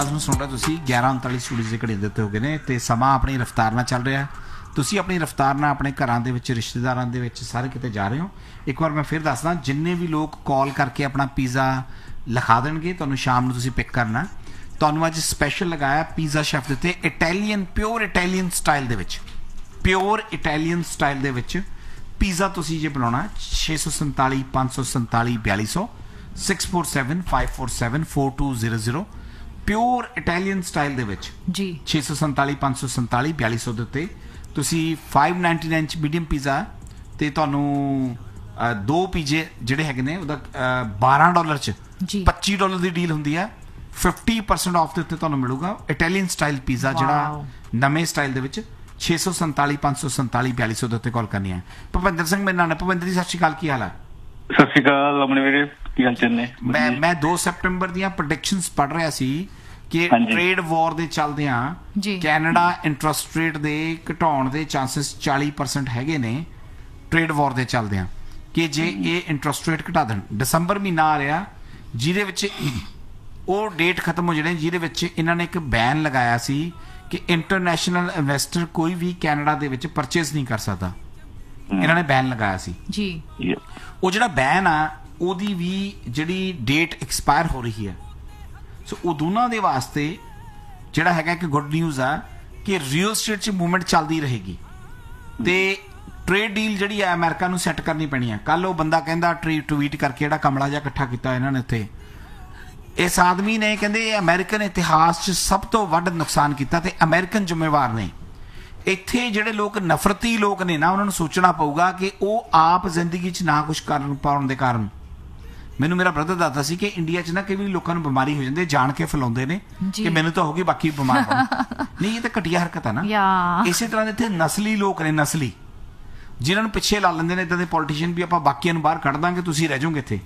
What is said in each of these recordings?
सुन रहे तुसी 11:39 स्टूडियो ਦੇ ਘੜੀ ਦਿੱਤੇ ਹੋ ਗਏ ਨੇ ਤੇ ਸਮਾਂ ਆਪਣੀ ਰਫ਼ਤਾਰ ਨਾਲ ਚੱਲ ਰਿਹਾ। ਤੁਸੀਂ ਆਪਣੀ ਰਫ਼ਤਾਰ ਨਾਲ ਆਪਣੇ ਘਰਾਂ ਦੇ ਵਿੱਚ ਰਿਸ਼ਤੇਦਾਰਾਂ ਦੇ ਵਿੱਚ ਸਾਰੇ ਕਿਤੇ ਜਾ ਰਹੇ ਹੋ। ਇੱਕ ਵਾਰ ਮੈਂ ਫਿਰ ਦੱਸਦਾ, ਜਿੰਨੇ ਵੀ ਲੋਕ ਕਾਲ ਕਰਕੇ ਆਪਣਾ ਪੀਜ਼ਾ ਲਿਖਾ ਦੇਣਗੇ ਤੁਹਾਨੂੰ ਸ਼ਾਮ ਨੂੰ ਤੁਸੀਂ ਪਿਕ ਕਰਨਾ। ਤੁਹਾਨੂੰ ਅੱਜ ਸਪੈਸ਼ਲ ਲਗਾਇਆ ਪੀਜ਼ਾ ਸ਼ੈਫ ਦੇ ਉੱਤੇ ਇਟਾਲੀਅਨ ਪਿਓਰ ਇਟਾਲੀਅਨ ਸਟਾਈਲ ਦੇ ਵਿੱਚ, ਪਿਓਰ ਇਟਾਲੀਅਨ ਸਟਾਈਲ ਦੇ ਵਿੱਚ ਪੀਜ਼ਾ ਤੁਸੀਂ ਜੇ ਬਣਾਉਣਾ 647 547 4200 647 547 4200 ਪਿਓਰ ਇਟਾਲੀਅਨ ਸਟਾਈਲ ਦੇ ਵਿੱਚ ਜੀ 647 547 4200 ਦੇ ਉੱਤੇ ਤੁਸੀਂ 599 ਚ ਮੀਡੀਅਮ ਪੀਜ਼ਾ ਤੇ ਤੁਹਾਨੂੰ ਦੋ ਪੀਜ਼ੇ ਜਿਹੜੇ ਹੈਗੇ ਨੇ ਉਹਦਾ $12 ਚ $25 ਦੀ ਡੀਲ ਹੁੰਦੀ ਹੈ। 50% ਆਫ ਦੇ ਉੱਤੇ ਤੁਹਾਨੂੰ ਮਿਲੂਗਾ ਇਟਾਲੀਅਨ ਸਟਾਈਲ ਪੀਜ਼ਾ ਜਿਹੜਾ ਨਵੇਂ ਸਟਾਈਲ ਦੇ ਵਿੱਚ 647 547 4200 ਦੇ ਉੱਤੇ ਕਾਲ ਕਰਨੀ ਹੈ। ਭੁਪਿੰਦਰ ਸਿੰਘ ਮੇਰੇ ਨਾਲ। ਭੁਪਿੰਦਰ ਜੀ ਸਤਿ ਸ਼੍ਰੀ ਅਕਾਲ, ਕੀ ਹਾਲ ਹੈ? ਸਤਿ ਸ਼੍ਰੀ ਅਕਾਲ ਆਪਣੇ ਵੀਰੇ, ਕੀ ਹਾਲ ਚਾਲ ਨੇ? ਮੈਂ 2 ਸਤੰਬਰ ਦੀਆਂ ਪ੍ਰੈਡਿਕਸ਼ਨਸ ਪੜ੍ਹ ਰਿਹਾ ਸੀ ਕਿ ਟ੍ਰੇਡ ਵਾਰ ਦੇ ਚੱਲਦਿਆਂ ਕੈਨੇਡਾ ਇੰਟਰਸਟ ਰੇਟ ਦੇ ਘਟਾਉਣ ਦੇ ਚਾਂਸਸ 40% ਹੈਗੇ ਨੇ ਟ੍ਰੇਡ ਵਾਰ ਦੇ ਚੱਲਦਿਆਂ, ਕਿ ਜੇ ਇਹ ਇੰਟਰਸਟ ਰੇਟ ਘਟਾ ਦੇਣ। ਦਸੰਬਰ ਮਹੀਨਾ ਆ ਰਿਹਾ ਜਿਹਦੇ ਵਿੱਚ ਉਹ ਡੇਟ ਖਤਮ ਹੋ ਜਾਣੀ ਜਿਹਦੇ ਵਿੱਚ ਇਹਨਾਂ ਨੇ ਇੱਕ ਬੈਨ ਲਗਾਇਆ ਸੀ ਕਿ ਇੰਟਰਨੈਸ਼ਨਲ ਇਨਵੈਸਟਰ ਕੋਈ ਵੀ ਕੈਨੇਡਾ ਦੇ ਵਿੱਚ ਪਰਚੇਸ ਨਹੀਂ ਕਰ ਸਕਦਾ। ਇਹਨਾਂ ਨੇ ਬੈਨ ਲਗਾਇਆ ਸੀ ਜੀ। ਉਹ ਜਿਹੜਾ ਬੈਨ ਆ ਉਹਦੀ ਵੀ ਜਿਹੜੀ ਡੇਟ ਐਕਸਪਾਇਰ ਹੋ ਰਹੀ ਹੈ। ਸੋ ਉਹ ਦੋਨਾਂ ਦੇ ਵਾਸਤੇ ਜਿਹੜਾ ਹੈਗਾ ਕਿ ਗੁੱਡ ਨਿਊਜ਼ ਆ ਕਿ ਰੀਅਲ ਸਟੇਟ 'ਚ ਮੂਵਮੈਂਟ ਚੱਲਦੀ ਰਹੇਗੀ ਤੇ ਟ੍ਰੇਡ ਡੀਲ ਜਿਹੜੀ ਆ ਅਮਰੀਕਾ ਨੂੰ ਸੈੱਟ ਕਰਨੀ ਪੈਣੀ ਆ। ਕੱਲ ਉਹ ਬੰਦਾ ਕਹਿੰਦਾ ਟਵੀਟ ਕਰਕੇ ਜਿਹੜਾ ਕਮਲਾ ਜਿਹਾ ਇਕੱਠਾ ਕੀਤਾ ਇਹਨਾਂ ਨੇ ਉੱਥੇ, ਇਸ ਆਦਮੀ ਨੇ ਕਹਿੰਦੇ ਅਮਰੀਕਨ ਇਤਿਹਾਸ 'ਚ ਸਭ ਤੋਂ ਵੱਧ ਨੁਕਸਾਨ ਕੀਤਾ ਤੇ ਅਮਰੀਕਨ ਜ਼ਿੰਮੇਵਾਰ ਨੇ। ਇੱਥੇ ਜਿਹੜੇ ਲੋਕ ਨਫ਼ਰਤੀ ਲੋਕ ਨੇ ਨਾ ਉਹਨਾਂ ਨੂੰ ਸੋਚਣਾ ਪਊਗਾ ਕਿ ਉਹ ਆਪ ਜ਼ਿੰਦਗੀ 'ਚ ਨਾ ਕੁਛ ਕਰਨ ਪਾਉਣ ਦੇ ਕਾਰਨ। ਮੈਨੂੰ ਮੇਰਾ ਬ੍ਰਦਰ ਦੱਸਦਾ ਸੀ ਕਿ ਇੰਡੀਆ 'ਚ ਨਾ ਕਈ ਵਾਰੀ ਲੋਕਾਂ ਨੂੰ ਬਿਮਾਰੀ ਹੋ ਜਾਂਦੀ, ਜਾਣ ਕੇ ਫੈਲਾਉਂਦੇ ਨੇ ਕਿ ਮੈਨੂੰ ਤਾਂ ਹੋ ਗਈ ਬਾਕੀ ਬਿਮਾਰ ਹੋਣ। ਨਹੀਂ, ਇਹ ਤਾਂ ਘਟੀਆ ਹਰਕਤ ਹੈ ਨਾ। ਇਸੇ ਤਰ੍ਹਾਂ ਦੇ ਇੱਥੇ ਨਸਲੀ ਲੋਕ ਨੇ, ਨਸਲੀ, ਜਿਨ੍ਹਾਂ ਨੂੰ ਪਿੱਛੇ ਲਾ ਲੈਂਦੇ ਨੇ ਇੱਦਾਂ ਦੇ ਪੋਲੀਟੀਸ਼ੀਅਨ ਵੀ ਆਪਾਂ ਬਾਕੀਆਂ ਨੂੰ ਬਾਹਰ ਕੱਢ ਦਾਂਗੇ, ਤੁਸੀਂ ਰਹਿ ਜਾਓਗੇ ਇੱਥੇ,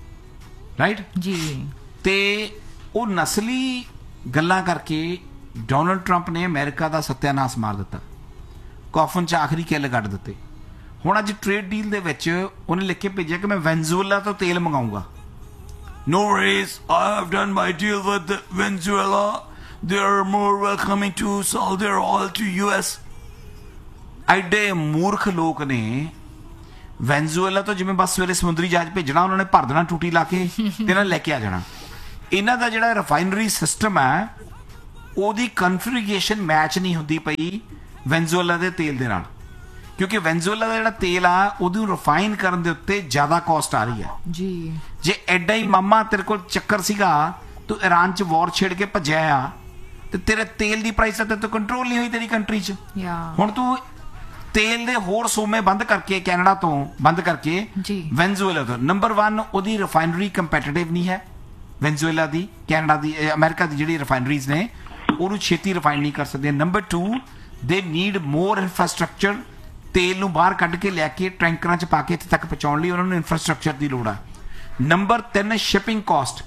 ਰਾਈਟ ਜੀ। ਤੇ ਉਹ ਨਸਲੀ ਗੱਲਾਂ ਕਰਕੇ ਡੋਨਲਡ ਟਰੰਪ ਨੇ ਅਮਰੀਕਾ ਦਾ ਸੱਤਿਆਨਾਸ਼ ਮਾਰ ਦਿੱਤਾ, ਕੌਫਨ 'ਚ ਆਖਰੀ ਕਿੱਲ ਕੱਢ ਦਿੱਤੇ। ਹੁਣ ਅੱਜ ਟ੍ਰੇਡ ਡੀਲ ਦੇ ਵਿੱਚ ਉਹਨੇ ਲਿਖ ਕੇ ਭੇਜਿਆ ਕਿ ਮੈਂ ਵੈਨਜ਼ੂਏਲਾ ਤੋਂ ਤੇਲ ਮੰਗਾਊਂਗਾ। No worries, I have done my deal with Venezuela. They are more welcoming to sell their oil to US. ਐਡੇ ਮੂਰਖ ਲੋਕ ਨੇ। ਵੈਨਜ਼ੂਏਲਾ ਤੋਂ ਜਿਵੇਂ ਬਸ ਸਵੇਰੇ ਸਮੁੰਦਰੀ ਜਹਾਜ਼ ਭੇਜਣਾ, ਉਹਨਾਂ ਨੇ ਭਰ ਦੇਣਾ ਟੂਟੀ ਲਾ ਕੇ ਤੇ ਨਾਲ ਲੈ ਕੇ ਆ ਜਾਣਾ। ਇਹਨਾਂ ਦਾ ਜਿਹੜਾ ਰਿਫਾਈਨਰੀ ਸਿਸਟਮ ਹੈ ਉਹਦੀ ਕਨਫਿਗਰੇਸ਼ਨ ਮੈਚ ਨਹੀਂ ਹੁੰਦੀ ਪਈ ਵੈਨਜ਼ੂਏਲਾ ਦੇ ਤੇਲ ਦੇ ਨਾਲ, ਕਿਉਂਕਿ ਵੈਨਜ਼ੂਏਲਾ ਦਾ ਜਿਹੜਾ ਤੇਲ ਆ ਉਹਨੂੰ ਰਿਫਾਈਨ ਕਰਨ ਦੇ ਉੱਤੇ ਜ਼ਿਆਦਾ ਕਾਸਟ ਆ ਰਹੀ ਹੈ ਜੀ। ਜੇ ਐਡਾ ਹੀ ਮਾਮਾ ਤੇਰੇ ਕੋਲ ਚੱਕਰ ਸੀਗਾ, ਤੂੰ ਈਰਾਨ 'ਚ ਵਾਰ ਛੇੜ ਕੇ ਭੱਜਿਆ ਆ ਤੇ ਤੇਰੇ ਤੇਲ ਦੀ ਪ੍ਰਾਈਸ ਤੇ ਕੰਟਰੋਲ ਨਹੀਂ ਹੋਈ ਤੇਰੀ ਕੰਟਰੀ 'ਚ। ਹੁਣ ਤੂੰ ਤੇਲ ਦੇ ਹੋਰ ਸੋਮੇ ਬੰਦ ਕਰਕੇ, ਕੈਨੇਡਾ ਤੋਂ ਬੰਦ ਕਰਕੇ ਵੈਨਜ਼ੂਏਲਾ ਤੋਂ, ਨੰਬਰ 1 ਉਹਦੀ ਰਿਫਾਈਨਰੀ ਕੰਪੈਟੀਟਿਵ ਨਹੀਂ ਹੈ ਵੈਨਜ਼ੂਏਲਾ ਦੀ, ਕੈਨੇਡਾ ਦੀ, ਅਮਰੀਕਾ ਦੀ ਜਿਹੜੀ ਰਿਫਾਈਨਰੀਜ਼ ਨੇ ਉਹਨੂੰ ਛੇਤੀ ਰਿਫਾਈਨ ਨਹੀਂ ਕਰ ਸਕਦੇ। ਨੰਬਰ 2 ਦੇ ਨੀਡ ਮੋਰ ਇਨਫਰਾਸਟਰਕਚਰ। ਤੇਲ ਨੂੰ ਬਾਹਰ ਕੱਢ ਕੇ ਲੈ ਕੇ ਟੈਂਕਰਾਂ 'ਚ ਪਾ ਕੇ ਇੱਥੇ ਤੱਕ ਪਹੁੰਚਾਉਣ ਲਈ ਉਹਨਾਂ ਨੂੰ ਇਨਫਰਾਸਟਰਕਚਰ ਦੀ ਲੋੜ ਆ। Number 3 shipping caste.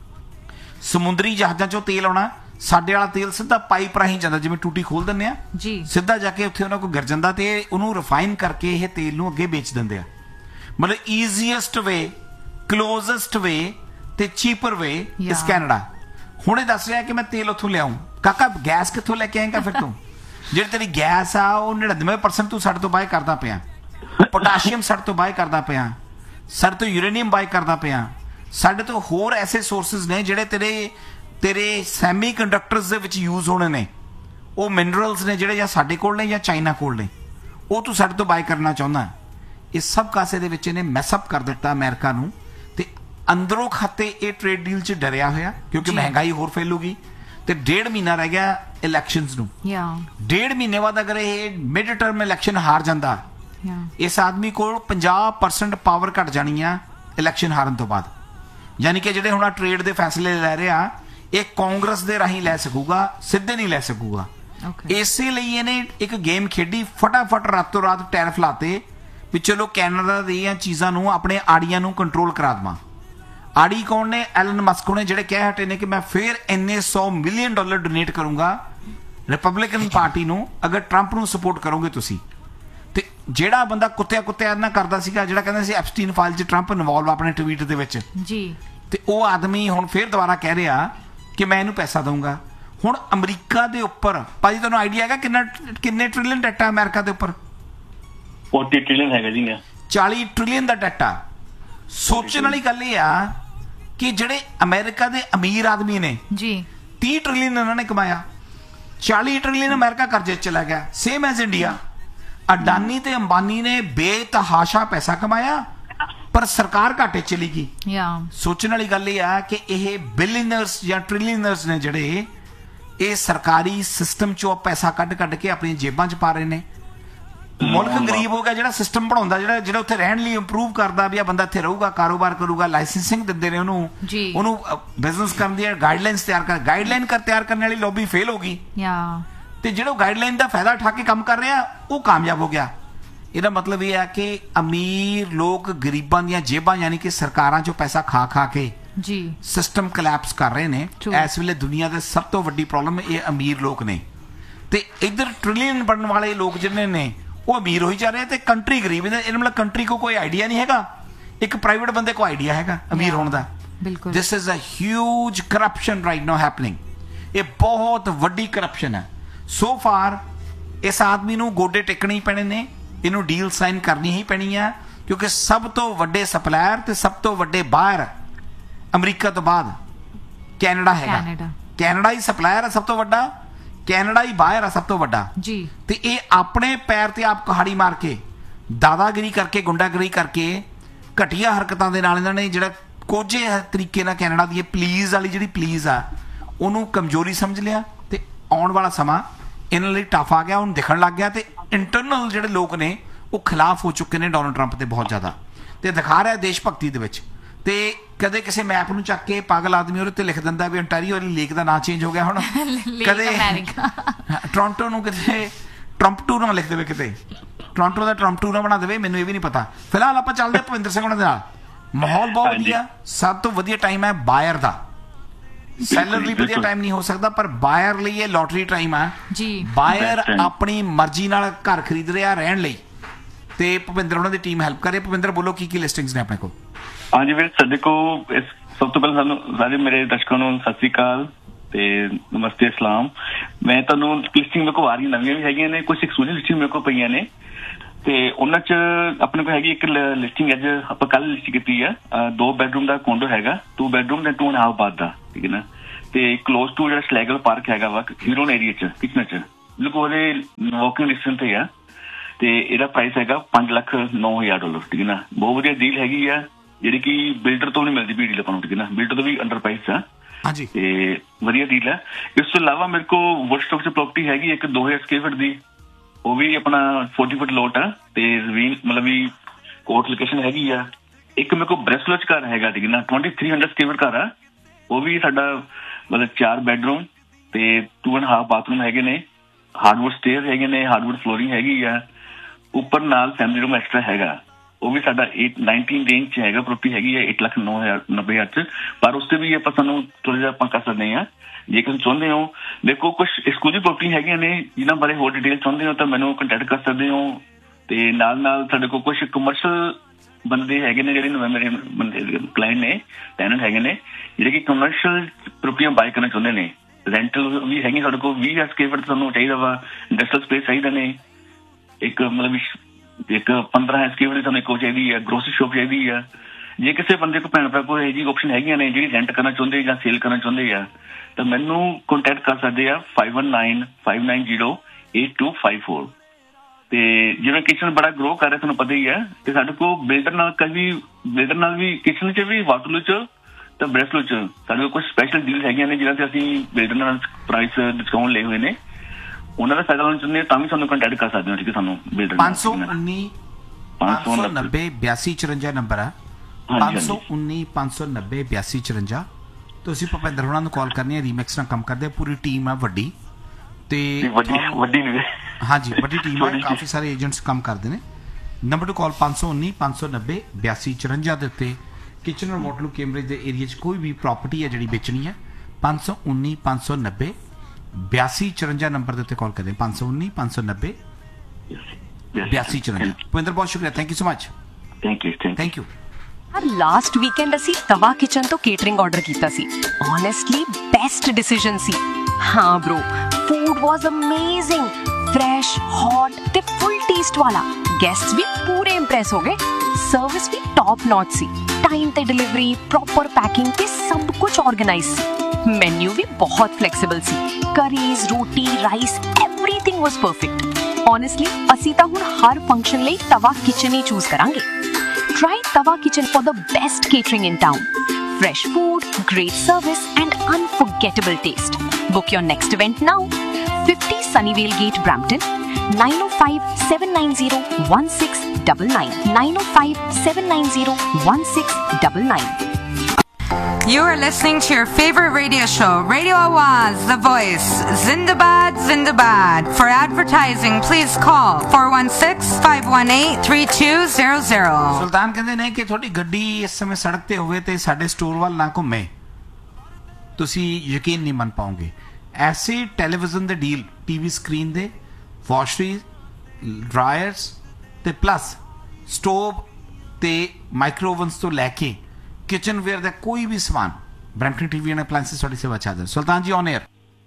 ਸਮੁੰਦਰੀ ਜਹਾਜ਼ਾਂ 'ਚੋਂ ਤੇਲ ਆਉਣਾ, ਸਾਡੇ ਵਾਲਾ ਤੇਲ ਸਿੱਧਾ ਪਾਈਪ ਰਾਹੀਂ ਜਾਂਦਾ, ਜਿਵੇਂ ਟੂਟੀ ਖੋਲ ਦਿੰਦੇ ਆ ਸਿੱਧਾ ਜਾ ਕੇ ਉੱਥੇ ਉਹਨਾਂ ਕੋਲ ਗਿਰ ਜਾਂਦਾ ਤੇ ਉਹਨੂੰ ਰਿਫਾਈਨ ਕਰਕੇ ਇਹ ਤੇਲ ਨੂੰ ਅੱਗੇ ਵੇਚ ਦਿੰਦੇ ਆ। ਮਤਲਬ ਈਜ਼ੀਐਸਟ ਵੇ, ਕਲੋਜ਼ੈਸਟ ਵੇ ਤੇ ਚੀਪਰ ਵੇ ਇਸ ਕੈਨੇਡਾ। ਹੁਣ ਇਹ ਦੱਸ ਰਿਹਾ ਕਿ ਮੈਂ ਤੇਲ ਉੱਥੋਂ ਲਿਆਉਂ। ਕਾਕਾ ਗੈਸ ਕਿੱਥੋਂ ਲੈ ਕੇ ਆਏਗਾ ਫਿਰ ਤੂੰ? ਜਿਹੜੀ ਤੇਰੀ ਗੈਸ ਆ ਉਹ 99% ਤੂੰ ਸਾਡੇ ਤੋਂ ਬਾਏ ਕਰਦਾ ਪਿਆ, ਪੋਟਾਸ਼ੀਅਮ ਸਾਡੇ ਤੋਂ ਬਾਏ ਕਰਦਾ ਪਿਆ, ਸਾਡੇ ਤੋਂ ਯੂਰੇਨੀਅਮ ਬਾਏ ਕਰਦਾ ਪਿਆ, ਸਾਡੇ ਤੋਂ ਹੋਰ ਐਸੇ ਸੋਰਸਿਸ ਨੇ ਜਿਹੜੇ ਤੇਰੇ ਸੈਮੀ ਕੰਡਕਟਰਸ ਦੇ ਵਿੱਚ ਯੂਜ਼ ਹੋਣੇ ਨੇ। ਉਹ ਮਿਨਰਲਸ ਨੇ ਜਿਹੜੇ ਜਾਂ ਸਾਡੇ ਕੋਲ ਨੇ ਜਾਂ ਚਾਈਨਾ ਕੋਲ ਨੇ, ਉਹ ਤੂੰ ਸਾਡੇ ਤੋਂ ਬਾਏ ਕਰਨਾ ਚਾਹੁੰਦਾ। ਇਹ ਸਭ ਕਾਸੇ ਦੇ ਵਿੱਚ ਇਹਨੇ ਮੈਸਅਪ ਕਰ ਦਿੱਤਾ ਅਮਰੀਕਾ ਨੂੰ ਤੇ ਅੰਦਰੋਂ ਖਾਤੇ ਇਹ ਟ੍ਰੇਡ ਡੀਲ 'ਚ ਡਰਿਆ ਹੋਇਆ ਕਿਉਂਕਿ ਮਹਿੰਗਾਈ ਹੋਰ ਫੈਲੂਗੀ ਤੇ 1.5 ਮਹੀਨਾ ਰਹਿ ਗਿਆ ਇਲੈਕਸ਼ਨਸ ਨੂੰ। 1.5 ਮਹੀਨੇ ਬਾਅਦ ਅਗਰ ਇਹ ਮਿਡ ਟਰਮ ਇਲੈਕਸ਼ਨ ਹਾਰ ਜਾਂਦਾ, ਇਸ ਆਦਮੀ ਕੋਲ 50% ਪਾਵਰ ਘਟ ਜਾਣੀ ਆ ਇਲੈਕਸ਼ਨ ਹਾਰਨ ਤੋਂ ਬਾਅਦ। ਯਾਨੀ ਕਿ ਜਿਹੜੇ ਹੁਣ ਟ੍ਰੇਡ ਦੇ ਫੈਸਲੇ ਲੈ ਰਹੇ ਆ ਇਹ ਕਾਂਗਰਸ ਦੇ ਰਾਹੀਂ ਲੈ ਸਕੂਗਾ, ਸਿੱਧੇ ਨਹੀਂ ਲੈ ਸਕੂਗਾ। ਇਸੇ ਲਈ ਇਹਨੇ ਇੱਕ ਗੇਮ ਖੇਡੀ, ਫਟਾਫਟ ਰਾਤੋਂ ਰਾਤ ਟੈਰਿਫ ਲਾਤੇ ਵੀ ਚਲੋ ਕੈਨੇਡਾ ਦੀਆਂ ਚੀਜ਼ਾਂ ਨੂੰ, ਆਪਣੇ ਆੜੀਆਂ ਨੂੰ ਕੰਟਰੋਲ ਕਰਾ ਦੇਵਾਂ। ਆੜੀ ਕੌਣ ਨੇ? ਐਲਨ ਮਸਕ ਨੇ, ਜਿਹੜੇ ਕਹਿ ਹਟੇ ਨੇ ਕਿ ਮੈਂ ਫਿਰ ਇੰਨੇ $100 ਮਿਲੀਅਨ ਡੋਨੇਟ ਕਰੂੰਗਾ ਰਿਪਬਲਿਕਨ ਪਾਰਟੀ ਨੂੰ ਅਗਰ ਟਰੰਪ ਨੂੰ ਸਪੋਰਟ ਕਰੋਗੇ ਤੁਸੀਂ। ਤੇ ਜਿਹੜਾ ਬੰਦਾ ਕੁੱਤਿਆ ਨਾ ਕਰਦਾ ਸੀਗਾ, ਜਿਹੜਾ ਕਹਿੰਦਾ ਸੀ ਐਪਸਟੀਨ ਫਾਈਲ 'ਚ ਟਰੰਪ ਇਨਵੋਲਵ ਆਪਣੇ ਟਵੀਟ ਦੇ ਵਿੱਚ ਜੀ, ਤੇ ਉਹ ਆਦਮੀ ਹੁਣ ਫਿਰ ਦੁਬਾਰਾ ਕਹਿ ਰਿਹਾ ਕਿ ਮੈਂ ਇਹਨੂੰ ਪੈਸਾ ਦਊਂਗਾ। ਹੁਣ ਅਮਰੀਕਾ ਦੇ ਉੱਪਰ ਭਾਜੀ ਤੁਹਾਨੂੰ ਆਈਡੀਆ ਹੈਗਾ ਕਿੰਨੇ ਟ੍ਰਿਲੀਅਨ ਡੈਟ ਆ ਅਮਰੀਕਾ ਦੇ ਉੱਪਰ? 40 ਟ੍ਰਿਲੀਅਨ ਹੈਗਾ ਜੀ। 40 ਟ੍ਰਿਲੀਅਨ ਦਾ ਡੈਟ ਆ। ਸੋਚਣ ਵਾਲੀ ਗੱਲ ਇਹ ਆ ਕਿ ਜਿਹੜੇ ਅਮਰੀਕਾ ਦੇ ਅਮੀਰ ਆਦਮੀ ਨੇ ਜੀ 30 ਟ੍ਰਿਲੀਅਨ ਉਹਨਾਂ ਨੇ ਕਮਾਇਆ, 40 ਟ੍ਰਿਲੀਅਨ ਅਮਰੀਕਾ ਕਰਜ਼ੇ 'ਚ ਚਲਾ ਗਿਆ। Same as India. ਅਡਾਨੀ ਤੇ ਅੰਬਾਨੀ ਨੇ ਬੇਤਹਾਸ਼ਾ ਪੈਸਾ ਕਮਾਇਆ ਪਰ ਸਰਕਾਰ ਘਾਟੇ ਚਲੀ ਗਈ। ਸੋਚਣ ਵਾਲੀ ਗੱਲ ਇਹ ਆ ਕਿ ਇਹ ਬਿਲੀਅਨਰਸ ਜਾਂ ਟ੍ਰਿਲੀਅਨਰਸ ਨੇ ਜਿਹੜੇ ਇਹ ਸਰਕਾਰੀ ਸਿਸਟਮ ਚੋਂ ਪੈਸਾ ਕੱਢ ਕੇ ਆਪਣੀਆਂ ਜੇਬਾਂ 'ਚ ਪਾ ਰਹੇ ਨੇ। ਮੁਲਕ ਗਰੀਬ ਹੋ ਗਿਆ। ਜਿਹੜਾ ਸਿਸਟਮ ਬਣਾਉਂਦਾ, ਜਿਹੜਾ ਉੱਥੇ ਰਹਿਣ ਲਈ ਇੰਪਰੂਵ ਕਰਦਾ ਵੀ ਆ ਬੰਦਾ ਇੱਥੇ ਰਹੂਗਾ, ਕਾਰੋਬਾਰ ਕਰੂਗਾ, ਲਾਇਸੈਂਸਿੰਗ ਦਿੰਦੇ ਨੇ ਉਹਨੂੰ ਬਿਜ਼ਨਸ ਕਰਨ ਦੀ ਗਾਈਡਲਾਈਨਸ ਗਾਈਡਲਾਈਨ ਤਿਆਰ ਕਰਨ ਵਾਲੀ ਲੌਬੀ ਫੇਲ ਹੋ ਗਈ ਤੇ ਜਿਹੜਾ ਗਾਈਡਲਾਈਨ ਦਾ ਫਾਇਦਾ ਉਠਾ ਕੇ ਕੰਮ ਕਰ ਰਿਹਾ ਉਹ ਕਾਮਯਾਬ ਹੋ ਗਿਆ। ਇਹਦਾ ਮਤਲਬ ਇਹ ਹੈ ਕਿ ਅਮੀਰ ਲੋਕ ਗਰੀਬਾਂ ਦੀਆਂ ਜੇਬਾਂ ਯਾਨੀ ਕਿ ਸਰਕਾਰਾਂ ਚੋਂ ਪੈਸਾ ਖਾ ਕੇ ਜੀ ਸਿਸਟਮ ਕੋਲੈਪਸ ਕਰ ਰਹੇ ਨੇ। ਇਸ ਵੇਲੇ ਦੁਨੀਆ ਦੇ ਸਭ ਤੋਂ ਵੱਡੀ ਪ੍ਰੋਬਲਮ ਇਹ ਅਮੀਰ ਲੋਕ ਨੇ ਤੇ ਇੱਧਰ ਟ੍ਰਿਲੀਅਨ ਬਣਨ ਵਾਲੇ ਲੋਕ ਜਿਹਨੇ ਨੇ ਉਹ ਅਮੀਰ ਹੋਈ ਜਾ ਰਹੇ ਤੇ ਕੰਟਰੀ ਗਰੀਬ। ਇਹਦਾ ਮਤਲਬ ਕੰਟਰੀ ਕੋ ਕੋਈ ਆਈਡੀਆ ਨਹੀਂ ਹੈਗਾ, ਇੱਕ ਪ੍ਰਾਈਵੇਟ ਬੰਦੇ ਕੋ ਆਈਡੀਆ ਹੈਗਾ ਅਮੀਰ ਹੋਣ ਦਾ। This is a huge corruption right now happening. ਇਹ ਬਹੁਤ ਵੱਡੀ ਕਰਪਸ਼ਨ ਹੈ। ਸੋ ਫਾਰ ਇਸ ਆਦਮੀ ਨੂੰ ਗੋਡੇ ਟੇਕਣੇ ਹੀ ਪੈਣੇ ਨੇ, ਇਹਨੂੰ ਡੀਲ ਸਾਈਨ ਕਰਨੀ ਹੀ ਪੈਣੀ ਆ ਕਿਉਂਕਿ ਸਭ ਤੋਂ ਵੱਡੇ ਸਪਲਾਇਰ ਤੇ ਸਭ ਤੋਂ ਵੱਡੇ ਬਾਹਰ ਅਮਰੀਕਾ ਤੋਂ ਬਾਅਦ ਕੈਨੇਡਾ ਹੈਗਾ। ਕੈਨੇਡਾ ਹੀ ਸਪਲਾਇਰ ਹੈ ਸਭ ਤੋਂ ਵੱਡਾ, ਕੈਨੇਡਾ ਹੀ ਬਾਹਰ ਆ ਸਭ ਤੋਂ ਵੱਡਾ ਜੀ। ਤੇ ਇਹ ਆਪਣੇ ਪੈਰ ਤੇ ਆਪ ਕਹਾੜੀ ਮਾਰ ਕੇ ਦਾਦਾਗਿਰੀ ਕਰਕੇ ਗੁੰਡਾਗਿਰੀ ਕਰਕੇ ਘਟੀਆ ਹਰਕਤਾਂ ਦੇ ਨਾਲ ਇਹਨਾਂ ਨੇ ਜਿਹੜਾ ਕੋਝੇ ਤਰੀਕੇ ਨਾਲ ਕੈਨੇਡਾ ਦੀ ਪਲੀਜ਼ ਵਾਲੀ ਜਿਹੜੀ ਪਲੀਜ਼ ਆ ਉਹਨੂੰ ਕਮਜ਼ੋਰੀ ਸਮਝ ਲਿਆ ਤੇ ਆਉਣ ਵਾਲਾ ਸਮਾਂ ਇਹਨਾਂ ਲਈ ਟਫ ਆ ਗਿਆ। ਉਹਨੂੰ ਦਿਖਣ ਲੱਗ ਗਿਆ ਤੇ ਇੰਟਰਨਲ ਜਿਹੜੇ ਲੋਕ ਨੇ ਉਹ ਖਿਲਾਫ ਹੋ ਚੁੱਕੇ ਨੇ ਡੋਨਲਡ ਟਰੰਪ ਦੇ ਬਹੁਤ ਜ਼ਿਆਦਾ ਤੇ ਦਿਖਾ ਰਿਹਾ ਦੇਸ਼ ਭਗਤੀ ਦੇ ਵਿੱਚ। ਤੇ ਕਦੇ ਕਿਸੇ ਮੈਪ ਨੂੰ ਚੱਕ ਕੇ ਪਾਗਲ ਆਦਮੀ ਉਹਦੇ ਤੇ ਲਿਖ ਦਿੰਦਾ ਵੀ ontario ਵਾਲੀ ਲੇਕ ਦਾ ਨਾਂ ਚੇਂਜ ਹੋ ਗਿਆ ਹੁਣ। ਕਦੇ ਟੋਰਾਂਟੋ ਨੂੰ ਕਿਤੇ ਟਰੰਪਟੂ ਨਾ ਲਿਖ ਦੇਵੇ, ਕਿਤੇ ਟੋਰਾਂਟੋ ਦਾ ਟਰੰਪਟੂ ਨਾ ਬਣਾ ਦੇਵੇ, ਮੈਨੂੰ ਇਹ ਵੀ ਨਹੀਂ ਪਤਾ। ਫਿਲਹਾਲ ਆਪਾਂ ਚੱਲਦੇ ਭੁਪਿੰਦਰ ਸਿੰਘ ਉਹਨਾਂ ਦੇ ਨਾਲ। ਮਾਹੌਲ ਬਹੁਤ ਵਧੀਆ। ਸਭ ਤੋਂ ਵਧੀਆ ਟਾਈਮ ਹੈ ਬਾਇਰ ਦਾ। ਸੈਲਰ ਲਈ ਵਧੀਆ ਟਾਈਮ ਨਹੀਂ ਹੋ ਸਕਦਾ ਪਰ ਬਾਇਰ ਲਈ ਇਹ ਲੋਟਰੀ ਟਾਈਮ ਆ ਜੀ। ਬਾਇਰ ਆਪਣੀ ਮਰਜ਼ੀ ਨਾਲ ਘਰ ਖਰੀਦ ਰਿਹਾ ਰਹਿਣ ਲਈ ਤੇ ਭੁਪਿੰਦਰ ਉਹਨਾਂ ਦੀ ਟੀਮ ਹੈਲਪ ਕਰ ਰਹੀ। ਭੁਪਿੰਦਰ ਬੋਲੋ ਕੀ ਲਿਸਟਿੰਗਸ ਨੇ ਆਪਣੇ ਕੋਲ? ਹਾਂਜੀ ਵੀਰ, ਸਾਡੇ ਕੋਲ ਸਭ ਤੋਂ ਪਹਿਲਾਂ ਸਾਨੂੰ ਸਾਰੇ ਮੇਰੇ ਦਰਸ਼ਕਾਂ ਨੂੰ ਸਤਿ ਸ੍ਰੀ ਅਕਾਲ ਤੇ ਨਮਸਤੇ ਅਸਲਾਮ। ਮੈਂ ਤੁਹਾਨੂੰ ਲਿਸਟਿੰਗ ਮੇਰੇ ਕੋਲ ਆ ਰਹੀ ਨਵੀਆਂ ਵੀ ਹੈਗੀਆਂ ਨੇ, ਕੁਝ ਐਕਸਕਲੂਸਿਵ ਲਿਸਟਿੰਗ ਮੇਰੇ ਕੋਲ ਪਈਆਂ ਨੇ ਤੇ ਉਹਨਾਂ ਚ ਆਪਣੇ ਕੋਲ ਹੈਗੀ ਇੱਕ ਲਿਸਟਿੰਗ ਅੱਜ ਆਪਾਂ ਕੱਲ ਲਿਸਟ ਕੀਤੀ ਆ। 2 ਬੈਡਰੂਮ ਦਾ ਕੋਂਡੋ ਹੈਗਾ, 2 ਬੈਡਰੂਮ ਤੇ 2.5 ਬਾਥ ਦਾ, ਠੀਕ ਹੈ ਨਾ। ਤੇ ਕਲੋਜ਼ ਟੂ ਜਿਹੜਾ ਸਲੈਗਲ ਪਾਰਕ ਹੈਗਾ ਵਾ ਹੀਰੋਨ ਏਰੀਆ ਚ ਕਿਚਨ ਚ ਬਿਲਕੁਲ ਉਹਦੇ ਵਾਕਿੰਗ ਡਿਸਟੈਂਸ ਤੇ ਆ ਤੇ ਇਹਦਾ ਪ੍ਰਾਈਸ ਹੈਗਾ $5,09,000, ਠੀਕ ਹੈ ਨਾ। ਬਹੁਤ ਵਧੀਆ ਡੀਲ ਹੈਗੀ ਆ ਜਿਹੜੀ ਕਿ ਬਿਲਡਰ ਤੋਂ ਨਹੀਂ ਮਿਲਦੀ ਵੀ ਡੀਲ ਆਪਾਂ ਨੂੰ, ਠੀਕ ਹੈ ਨਾ। ਬਿਲਡਰ ਤੋਂ ਵੀ ਅੰਡਰ ਪ੍ਰਾਈਸ ਆ ਤੇ ਵਧੀਆ ਡੀਲ ਹੈ। ਇਸ ਤੋਂ ਇਲਾਵਾ ਮੇਰੇ ਕੋਲ ਵੁੱਡਸਟੌਕ ਚ ਪ੍ਰਾਪਰਟੀ ਹੈਗੀ ਇੱਕ 2000 ਸਕੁਅਰ ਫੁੱਟ ਦੀ, ਉਹ ਵੀ ਆਪਣਾ 40 ਫੁੱਟ ਲੋਟ ਆ ਤੇ ਮਤਲਬ ਵੀ ਕੋਰਟ ਲੋਕੇਸ਼ਨ ਹੈਗੀ ਆ। ਇੱਕ ਮੇਰੇ ਕੋਲ ਬ੍ਰੈਸਲੋ ਚ ਘਰ ਹੈਗਾ, ਠੀਕ ਹੈ ਨਾ, 2300 ਸਕੁਅਰ ਫੁੱਟ ਘਰ ਆ। ਉਹ ਵੀ ਸਾਡਾ ਮਤਲਬ 4 ਬੈਡਰੂਮ ਤੇ 2.5 ਬਾਥਰੂਮ ਹੈਗੇ ਨੇ, ਹਾਰਡਵੁੱਡ ਸਟੇਅਰ ਹੈਗੇ ਨੇ, ਹਾਰਡਵੁੱਡ ਫਲੋਰਿੰਗ ਹੈਗੀ ਆ, ਉੱਪਰ ਨਾਲ ਫੈਮਿਲੀ ਰੂਮ ਐਕਸਟਰਾ ਹੈਗਾ। ਉਹ ਵੀ ਸਾਡਾ 19 ਰੇਂਜ ਚ ਹੈਗਾ, ਪ੍ਰਾਪਰਟੀ ਹੈਗੀ ਹੈ 8,09,90,000 ਚ। ਪਰ ਉਸ ਤੇ ਵੀ ਆਪਾਂ ਸਾਨੂੰ ਥੋੜਾ ਜਿਹਾ ਆਪਾਂ ਕਰ ਸਕਦੇ ਹਾਂ ਜੇ ਤੁਸੀਂ ਚਾਹੁੰਦੇ ਹੋ। ਦੇਖੋ ਕੁਝ ਐਕਸਕਲੂਸਿਵ ਪ੍ਰਾਪਰਟੀ ਹੈਗੀਆਂ ਨੇ ਜਿਨ੍ਹਾਂ ਬਾਰੇ ਹੋਰ ਡਿਟੇਲ ਚਾਹੁੰਦੇ ਹੋ ਤਾਂ ਮੈਨੂੰ ਕੰਟੈਕਟ ਕਰ ਸਕਦੇ ਹੋ। ਤੇ ਨਾਲ ਸਾਡੇ ਕੋਲ ਕੁਝ ਕਮਰਸ਼ੀਅਲ ਬੰਦੇ ਹੈਗੇ ਨੇ ਜਿਹੜੇ ਮੇਰੇ ਬੰਦੇ ਕਲਾਇੰਟ ਨੇ, ਟੈਨੈਂਟ ਹੈਗੇ ਨੇ ਜਿਹੜੇ ਕਿ ਕਮਰਸ਼ੀਅਲ ਪ੍ਰਾਪਰਟੀਆਂ ਬਾਏ ਕਰਨਾ ਚਾਹੁੰਦੇ ਨੇ। ਰੈਂਟਲ ਵੀ ਹੈਗੀ ਸਾਡੇ ਕੋਲ 20,000 ਸਕੁਅਰ ਫੁੱਟ ਤੁਹਾਨੂੰ ਚਾਹੀਦਾ ਵਾ, ਇੰਡਸਟਰੀਅਲ ਸਪੇਸ ਚਾਹੀਦਾ ਨੇ, ਇੱਕ ਮਤਲਬ ਇੱਕ 15 ਸਕੁਅਰ ਫੁੱਟ ਤੁਹਾਨੂੰ ਇੱਕ ਉਹ ਚਾਹੀਦੀ ਹੈ, ਗਰੋਸਰੀ ਸ਼ੋਪ ਚਾਹੀਦੀ ਆ। ਜੇ ਕਿਸੇ ਬੰਦੇ ਕੋਲ ਭੈਣ ਭਰਾ ਕੋਲ ਇਹ ਜਿਹੀ ਆਪਸ਼ਨ ਹੈਗੀਆਂ ਨੇ ਜਿਹੜੀ ਰੈਂਟ ਕਰਨਾ ਚਾਹੁੰਦੇ ਜਾਂ ਸੇਲ ਕਰਨਾ ਚਾਹੁੰਦੇ ਆ ਤਾਂ ਮੈਨੂੰ ਕੰਟੈਕਟ ਕਰ ਸਕਦੇ ਆ 5195908254। ਤੇ ਜਿਵੇਂ ਕਿਚਨ ਬੜਾ ਗਰੋ ਕਰ ਰਿਹਾ ਤੁਹਾਨੂੰ ਪਤਾ ਹੀ ਹੈ ਤੇ ਸਾਡੇ ਕੋਲ ਬਿਲਡਰ ਨਾਲ ਵੀ ਕਿਚਨ ਚ ਵੀ ਵਾਟਰਲੂ ਚ ਤਾਂ ਬ੍ਰੈਸਲੋ ਚ ਸਾਡੇ ਕੋਲ ਕੁਝ ਸਪੈਸ਼ਲ ਡੀਲ ਹੈਗੀਆਂ ਨੇ ਜਿਹਨਾਂ ਤੇ ਅਸੀਂ ਬਿਲਡਰ ਨਾਲ ਪ੍ਰਾਈਸ ਡਿਸਕਾਊਂਟ ਲਏ ਹੋਏ ਨੇ। ਉਹਨਾਂ ਦਾ ਫਾਇਦਾ ਲੈਣਾ ਚਾਹੁੰਦੇ ਤਾਂ ਵੀ ਸਾਨੂੰ ਕੰਟੈਕਟ ਕਰ ਸਕਦੇ ਹੋ, ਠੀਕ ਹੈ। ਸਾਨੂੰ ਬਿਲਡਰ 519-590-8254 ਨੰਬਰ ਆ, 519-590-8254। ਤੁਸੀਂ ਭੁਪਿੰਦਰ ਹੋਣਾ ਨੂੰ ਕਾਲ ਕਰਨੀ ਹੈ। ਰੀਮੈਕਸ ਨਾਲ ਕੰਮ ਕਰਦੇ, ਪੂਰੀ ਟੀਮ ਆ ਵੱਡੀ ਤੇ ਵੱਡੀ ਹਾਂਜੀ ਵੱਡੀ ਟੀਮ ਹੈ, ਕਾਫੀ ਸਾਰੇ ਏਜੰਟਸ ਕੰਮ ਕਰਦੇ ਨੇ। ਨੰਬਰ ਟੂ ਕਾਲ 519-590-8254 ਦੇ ਉੱਤੇ ਕਿਚਨ ਰਿਮੋਟ ਨੂੰ ਕੈਂਬਰਿਜ ਦੇ ਏਰੀਆ 'ਚ ਕੋਈ ਵੀ ਪ੍ਰਾਪਰਟੀ ਹੈ ਜਿਹੜੀ ਵੇਚਣੀ ਹੈ 519-590-8254 ਨੰਬਰ ਦੇ ਉੱਤੇ ਕਾਲ ਕਰਦੇ 519-590-8254। ਭੁਪਿੰਦਰ ਬਹੁਤ ਸ਼ੁਕਰੀਆ, thank you so much. Thank you. Last weekend ਅਸੀਂ ਤਵਾ ਕਿਚਨ ਤੋਂ ਕੇਟਰਿੰਗ ਆਰਡਰ ਕੀਤਾ ਸੀ। ਓਨੈਸਟਲੀ ਬੈਸਟ ਡਿਸੀਜਨ ਸੀ। ਹਾਂ bro, food was amazing, fresh, hot ਤੇ ਫੁੱਲ ਟੇਸਟ ਵਾਲਾ। ਗੈਸਟਸ ਵੀ ਪੂਰੇ ਇੰਪ੍ਰੈਸ ਹੋ ਗਏ। ਸਰਵਿਸ ਵੀ ਟੌਪ ਨੌਚ ਸੀ। ਟਾਈਮ ਤੇ ਡਿਲੀਵਰੀ, ਪ੍ਰੋਪਰ ਪੈਕਿੰਗ ਤੇ ਸਭ ਕੁਝ ਆਰਗੇਨਾਈਜ਼ ਸੀ। ਮੈਨੂ ਵੀ ਬਹੁਤ ਫਲੈਕਸੀਬਲ ਸੀ। ਕਰੀਜ਼, ਰੋਟੀ, ਰਾਈਸ, ਐਵਰੀਥਿੰਗ ਵਾਸ ਪਰਫੈਕਟ। ਓਨੈਸਟਲੀ ਅਸੀਂ ਤਾਂ ਹੁਣ ਹਰ ਫੰਕਸ਼ਨ ਲਈ ਤਵਾ ਕਿਚਨ ਹੀ ਚੂਜ਼ ਕਰਾਂਗੇ। Try Tawa Kitchen for the best catering in town. Fresh food, great service and unforgettable taste. Book your next event now. 50 Sunnyvale Gate, Brampton. 905-790-1699. 905-790-1699. You are listening to your favorite radio show, Radio Awaz, The Voice. Zindabad, Zindabad. For advertising, please call 416-518-3200. ਸੁਲਤਾਨ ਕਹਿੰਦੇ ਨੇ ਕਿ ਤੁਹਾਡੀ ਗੱਡੀ ਇਸ ਸਮੇਂ ਸੜਕ ਤੇ ਹੋਵੇ ਤੇ ਸਾਡੇ ਸਟੋਰ ਵੱਲ ਨਾ ਘੁੰਮੇ, ਤੁਸੀਂ ਯਕੀਨ ਨਹੀਂ ਮੰਨ ਪਾਓਗੇ। ਐਸੇ ਟੈਲੀਵਿਜ਼ਨ ਦੇ ਡੀਲ, ਟੀਵੀ ਸਕਰੀਨ ਦੇ, ਵਾਸ਼ਰੀ, ਡਰਾਇਰਸ ਤੇ ਪਲੱਸ ਸਟੋਵ ਤੇ ਮਾਈਕ੍ਰੋਓਵਨਸ ਤੋਂ ਲੈ ਕੇ किचन वेयर का कोई भी सामान ब्रैम्पटन टीवी एंड अप्लायंसेस थोड़ी सेवा चाहते हैं। सुल्तान जी on air.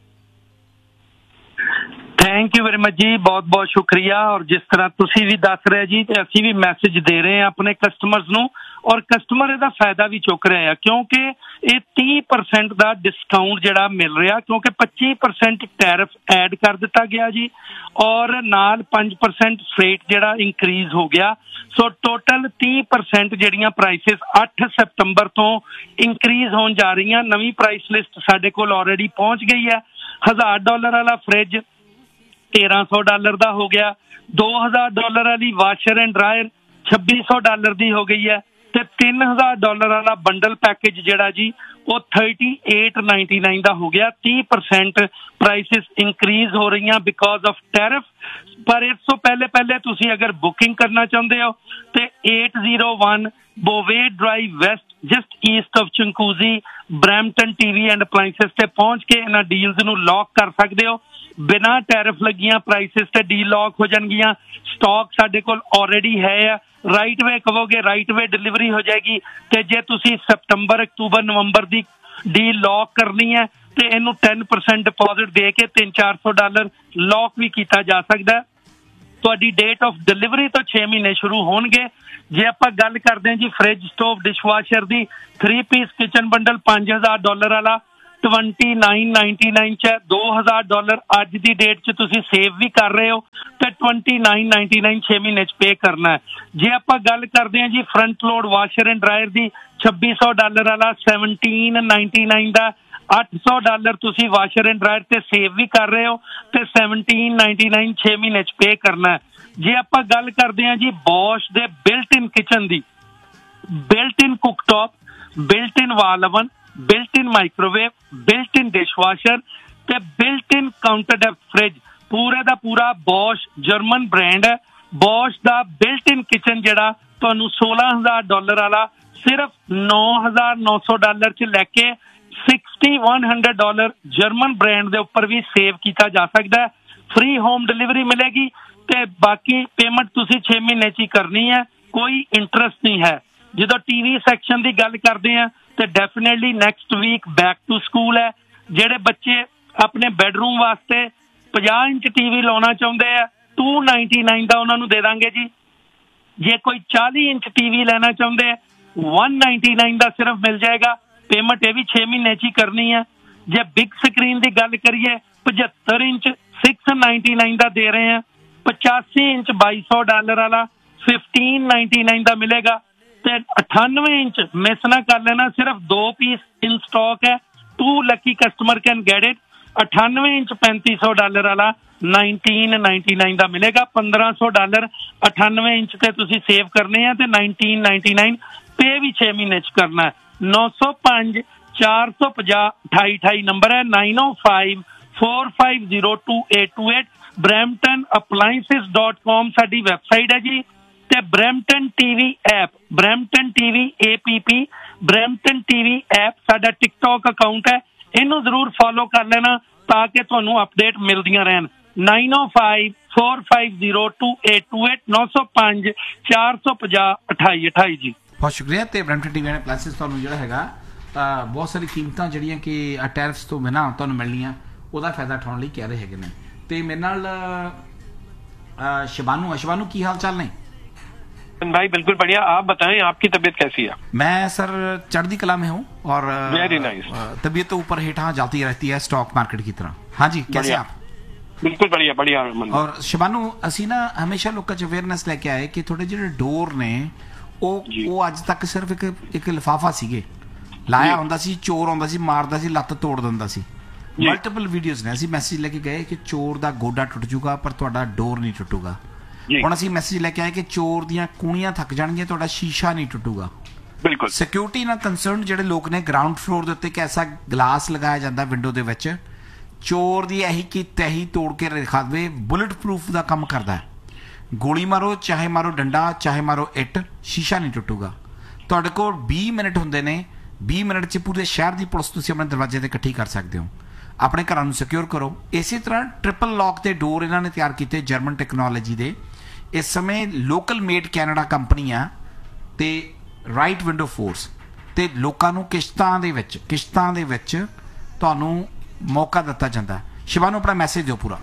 Thank you very much जी, बहुत बहुत शुक्रिया। और जिस तरह तुसी भी दस रहे जी ते असी भी मैसेज दे रहे हैं अपने कस्टमर्स नू, और कस्टमर इहदा फायदा भी चुक रहे हैं, क्योंकि ये 30% का डिस्काउंट जिहड़ा मिल रहा, क्योंकि 25% टैरिफ ऐड कर दिता गया जी, और नाल 5% फ्रेट जिहड़ा इंक्रीज हो गया। सो टोटल 30% जिहड़ियां प्राइसिस 8 सितंबर तो इंक्रीज होण जा रही हैं। नवी प्राइस लिस्ट साडे कोल ऑलरेडी पहुंच गई है। $1000 वाला फ्रिज $1300 का हो गया। $2000 वाली वाशर एंड ड्रायर $2600 की हो गई है। ते $3000 वाला बंडल पैकेज जिहड़ा जी वो $3899 का हो गया। 30% प्राइसिस इंक्रीज हो रही हैं बिकॉज ऑफ टैरिफ। पर इस तो पहले तुसी अगर बुकिंग करना चाहते हो तो 801 बोवे drive waste, just east of चंकूजी, Brampton TV and appliances ते पहुंच के इन्हां डील्स नूं लॉक कर सकते हो। बिना टैरिफ लगियां प्राइसिस ते डील लॉक हो जाएंगियां। स्टॉक साडे कोल ऑलरेडी है। राइट वे कहोगे राइट वे डिलीवरी हो जाएगी। ते जे तुसी सितंबर, अक्तूबर, नवंबर दी डील लॉक करनी है तो इनू 10% डिपॉजिट दे के $300-400 लॉक भी किया जा सकता है। ਤੁਹਾਡੀ ਡੇਟ ਆਫ ਡਿਲੀਵਰੀ ਤੋਂ 6 ਮਹੀਨੇ ਸ਼ੁਰੂ ਹੋਣਗੇ। ਜੇ ਆਪਾਂ ਗੱਲ ਕਰਦੇ ਹਾਂ ਜੀ ਫ੍ਰਿਜ, ਸਟੋਵ, ਡਿਸ਼ਵਾਸ਼ਰ ਦੀ 3 ਪੀਸ ਕਿਚਨ ਬੰਡਲ $5000 ਵਾਲਾ 2999 ਚ ਹੈ। $2000 ਅੱਜ ਦੀ ਡੇਟ 'ਚ ਤੁਸੀਂ ਸੇਵ ਵੀ ਕਰ ਰਹੇ ਹੋ ਤੇ 2999 6 ਮਹੀਨੇ 'ਚ ਪੇ ਕਰਨਾ ਹੈ। ਜੇ ਆਪਾਂ ਗੱਲ ਕਰਦੇ ਹਾਂ ਜੀ front load washer and dryer ਦੀ $2600 ਵਾਲਾ 1799 ਦਾ $800 ਤੁਸੀਂ ਵਾਸ਼ਰ ਐਂਡ ਡਰਾਇਰ ਤੇ ਸੇਵ ਵੀ ਕਰ ਰਹੇ ਹੋ ਤੇ 1799 6 ਮਹੀਨੇ 'ਚ ਪੇ ਕਰਨਾ ਹੈ। ਜੇ ਆਪਾਂ ਗੱਲ ਕਰਦੇ ਹਾਂ ਜੀ ਬੋਸ਼ ਦੇ ਬਿਲਟ ਇਨ ਕਿਚਨ ਦੀ, ਬਿਲਟ ਇਨ ਕੁਕਟॉप, ਬਿਲਟ ਇਨ ਵਾਲ ਓਵਨ, ਬਿਲਟ ਇਨ ਮਾਈਕ੍ਰੋਵੇਵ, ਬਿਲਟ ਇਨ ਡਿਸ਼ਵਾਸ਼ਰ ਤੇ ਬਿਲਟ ਇਨ ਕਾਊਂਟਰ ਡੈਪਥ ਫ੍ਰਿਜ, ਪੂਰੇ ਦਾ ਪੂਰਾ ਬੋਸ਼ ਜਰਮਨ ਬ੍ਰਾਂਡ ਹੈ। ਬੋਸ਼ ਦਾ ਬਿਲਟ ਇਨ ਕਿਚਨ ਜਿਹੜਾ ਤੁਹਾਨੂੰ $16000 ਵਾਲਾ ਸਿਰਫ $9900 ਚ ਲੈ ਕੇ $6100 ਜਰਮਨ ਬ੍ਰਾਂਡ ਦੇ ਉੱਪਰ ਵੀ ਸੇਵ ਕੀਤਾ ਜਾ ਸਕਦਾ ਹੈ। ਫ੍ਰੀ ਹੋਮ ਡਿਲੀਵਰੀ ਮਿਲੇਗੀ ਤੇ ਬਾਕੀ ਪੇਮੈਂਟ ਤੁਸੀਂ 6 ਮਹੀਨੇ 'ਚ ਹੀ ਕਰਨੀ ਹੈ, ਕੋਈ ਇੰਟਰਸਟ ਨਹੀਂ ਹੈ। ਜਦੋਂ ਟੀਵੀ ਸੈਕਸ਼ਨ ਦੀ ਗੱਲ ਕਰਦੇ ਆ ਤੇ definitely next week back to school ਹੈ। ਜਿਹੜੇ ਬੱਚੇ ਆਪਣੇ ਬੈਡਰੂਮ ਵਾਸਤੇ 50 ਇੰਚ ਟੀਵੀ ਲਾਉਣਾ ਚਾਹੁੰਦੇ ਆ $299 ਦਾ ਉਹਨਾਂ ਨੂੰ ਦੇ ਦਾਂਗੇ ਜੀ। ਜੇ ਕੋਈ 40 ਇੰਚ ਟੀਵੀ ਲੈਣਾ ਚਾਹੁੰਦੇ ਆ $199 ਦਾ ਸਿਰਫ ਮਿਲ ਜਾਏਗਾ। ਪੇਮੈਂਟ ਇਹ ਵੀ 6 ਮਹੀਨੇ 'ਚ ਹੀ ਕਰਨੀ ਹੈ। ਜੇ ਬਿਗ ਸਕਰੀਨ ਦੀ ਗੱਲ ਕਰੀਏ 75 ਇੰਚ $699 ਦਾ ਦੇ ਰਹੇ ਆ। 85 ਇੰਚ $2200 ਵਾਲਾ $1599 ਦਾ ਮਿਲੇਗਾ ਤੇ 98 ਇੰਚ ਮਿਸ ਨਾ ਕਰ ਲੈਣਾ, ਸਿਰਫ 2 ਪੀਸ ਇਨ ਸਟਾਕ ਹੈ। 2 Lucky customer can get it. 98 inch $3500 ਵਾਲਾ $1999 ਦਾ ਮਿਲੇਗਾ। $1500 98 ਇੰਚ ਤੇ ਤੁਸੀਂ ਸੇਵ ਕਰਨੇ ਆ ਤੇ $1999 ਪੇ ਵੀ 6 ਮਹੀਨੇ 'ਚ ਕਰਨਾ ਹੈ। 905 450 2828 ਨੰਬਰ ਹੈ। 9054502828 bramptonappliances.com ਸਾਡੀ ਵੈਬਸਾਈਟ ਹੈ ਜੀ। ਤੇ Brampton TV app, Brampton TV APP, Brampton TV app ਸਾਡਾ ਟਿਕਟੌਕ ਅਕਾਊਂਟ ਹੈ, ਇਹਨੂੰ ਜ਼ਰੂਰ ਫੋਲੋ ਕਰ ਲੈਣਾ ਤਾਂ ਕਿ ਤੁਹਾਨੂੰ ਅਪਡੇਟ ਮਿਲਦੀਆਂ ਰਹਿਣ। 9054502828 905 450 2828 ਜੀ। ਬਹੁਤ ਸ਼ੁਕਰੀਆ। ਤੇ ਬ੍ਰੈਂਪਟਨ ਟੀਵੀ ਐਂਡ ਪਲੱਸਿਸ ਤੁਹਾਨੂੰ ਜਿਹੜਾ ਹੈਗਾ ਬਹੁਤ ਸਾਰੀ ਕੀਮਤਾਂ ਜਿਹੜੀਆਂ ਕਿ ਟੈਰਿਫਸ ਤੋਂ ਬਿਨਾਂ ਤੁਹਾਨੂੰ ਮਿਲਣੀਆਂ ਉਹਦਾ ਫਾਇਦਾ ਉਠਾਉਣ ਲਈ ਕਹਿ ਰਹੇ ਹੈਗੇ ਨੇ। ਤੇ ਮੇਰੇ ਨਾਲ शिवानू की हाल चाल नहीं? भाई बिल्कुल बढ़िया, आप बताएं आपकी तबीयत कैसी है? मैं सर चढ़ती कला में हूँ और वेरी नाइस। तबीयत तो ऊपर हेठा जाती रहती है स्टॉक मार्केट की तरह। हाँ जी, कैसे आप? बिल्कुल बढ़िया बढ़िया। और शिवानू असी ना हमेशा लोगों च अवेयरनेस लेके आए कि थोड़े जो डोर ने वो अज तक सिर्फ एक लिफाफा सीगे लाया हुंदा सी, चोर आउंदा सी, मारदा सी, लत्त तोड़ दिंदा सी। मल्टीपल वीडियोज ने ਅਸੀਂ ਮੈਸੇਜ ਲੈ ਕੇ ਗਏ ਕਿ ਚੋਰ ਦਾ ਗੋਡਾ ਟੁੱਟ ਜੂਗਾ ਪਰ ਤੁਹਾਡਾ ਡੋਰ ਨਹੀਂ ਟੁੱਟੂਗਾ। ਹੁਣ ਅਸੀਂ ਮੈਸੇਜ ਲੈ ਕੇ ਆਏ ਕਿ ਚੋਰ ਦੀਆਂ ਕੂਣੀਆਂ ਥੱਕ ਜਾਣਗੀਆਂ, ਤੁਹਾਡਾ ਸ਼ੀਸ਼ਾ ਨਹੀਂ ਟੁੱਟੂਗਾ। ਬਿਲਕੁਲ ਸਿਕਿਉਰਿਟੀ ਨਾਲ ਕੰਸਰਨ ਜਿਹੜੇ ਲੋਕ ਨੇ ਗਰਾਊਂਡ ਫਲੋਰ ਦੇ ਉੱਤੇ ਇੱਕ ਐਸਾ ਗਲਾਸ ਲਗਾਇਆ ਜਾਂਦਾ ਵਿੰਡੋ ਦੇ ਵਿੱਚ, ਚੋਰ ਦੀ ਇਹੀ ਕੀ ਤਹੀ ਤੋੜ ਕੇ ਦਿਖਾ ਦੇਵੇ। ਬੁਲਟ ਪ੍ਰੂਫ ਦਾ ਕੰਮ ਕਰਦਾ ਹੈ। ਗੋਲੀ ਮਾਰੋ, ਚਾਹੇ ਮਾਰੋ ਡੰਡਾ, ਚਾਹੇ ਮਾਰੋ ਇੱਟ, ਸ਼ੀਸ਼ਾ ਨਹੀਂ ਟੁੱਟੂਗਾ। ਤੁਹਾਡੇ ਕੋਲ 20 ਮਿੰਟ ਹੁੰਦੇ ਨੇ, 20 ਮਿੰਟ 'ਚ ਪੂਰੇ ਸ਼ਹਿਰ ਦੀ ਪੁਲਿਸ ਤੁਸੀਂ ਆਪਣੇ ਦਰਵਾਜ਼ੇ ਤੇ ਇਕੱਠੀ ਕਰ ਸਕਦੇ ਹੋ। ਆਪਣੇ ਘਰਾਂ ਨੂੰ ਸਿਕਿਉਰ ਕਰੋ। ਇਸੇ ਤਰ੍ਹਾਂ ਟ੍ਰਿਪਲ ਲੌਕ ਦੇ ਡੋਰ ਇਹਨਾਂ ਨੇ ਤਿਆਰ ਕੀਤੇ ਜਰਮਨ ਟੈਕਨੋਲੋਜੀ ਦੇ। ਇਸ ਸਮੇਂ ਲੋਕਲ ਮੇਡ ਕੈਨੇਡਾ ਕੰਪਨੀ ਆ ਤੇ ਰਾਈਟ ਵਿੰਡੋ ਫੋਰਸ ਤੇ ਲੋਕਾਂ ਨੂੰ ਕਿਸ਼ਤਾਂ ਦੇ ਵਿੱਚ ਤੁਹਾਨੂੰ मौका दिता जाता है। शिवानू अपना मैसेज दो पूरा।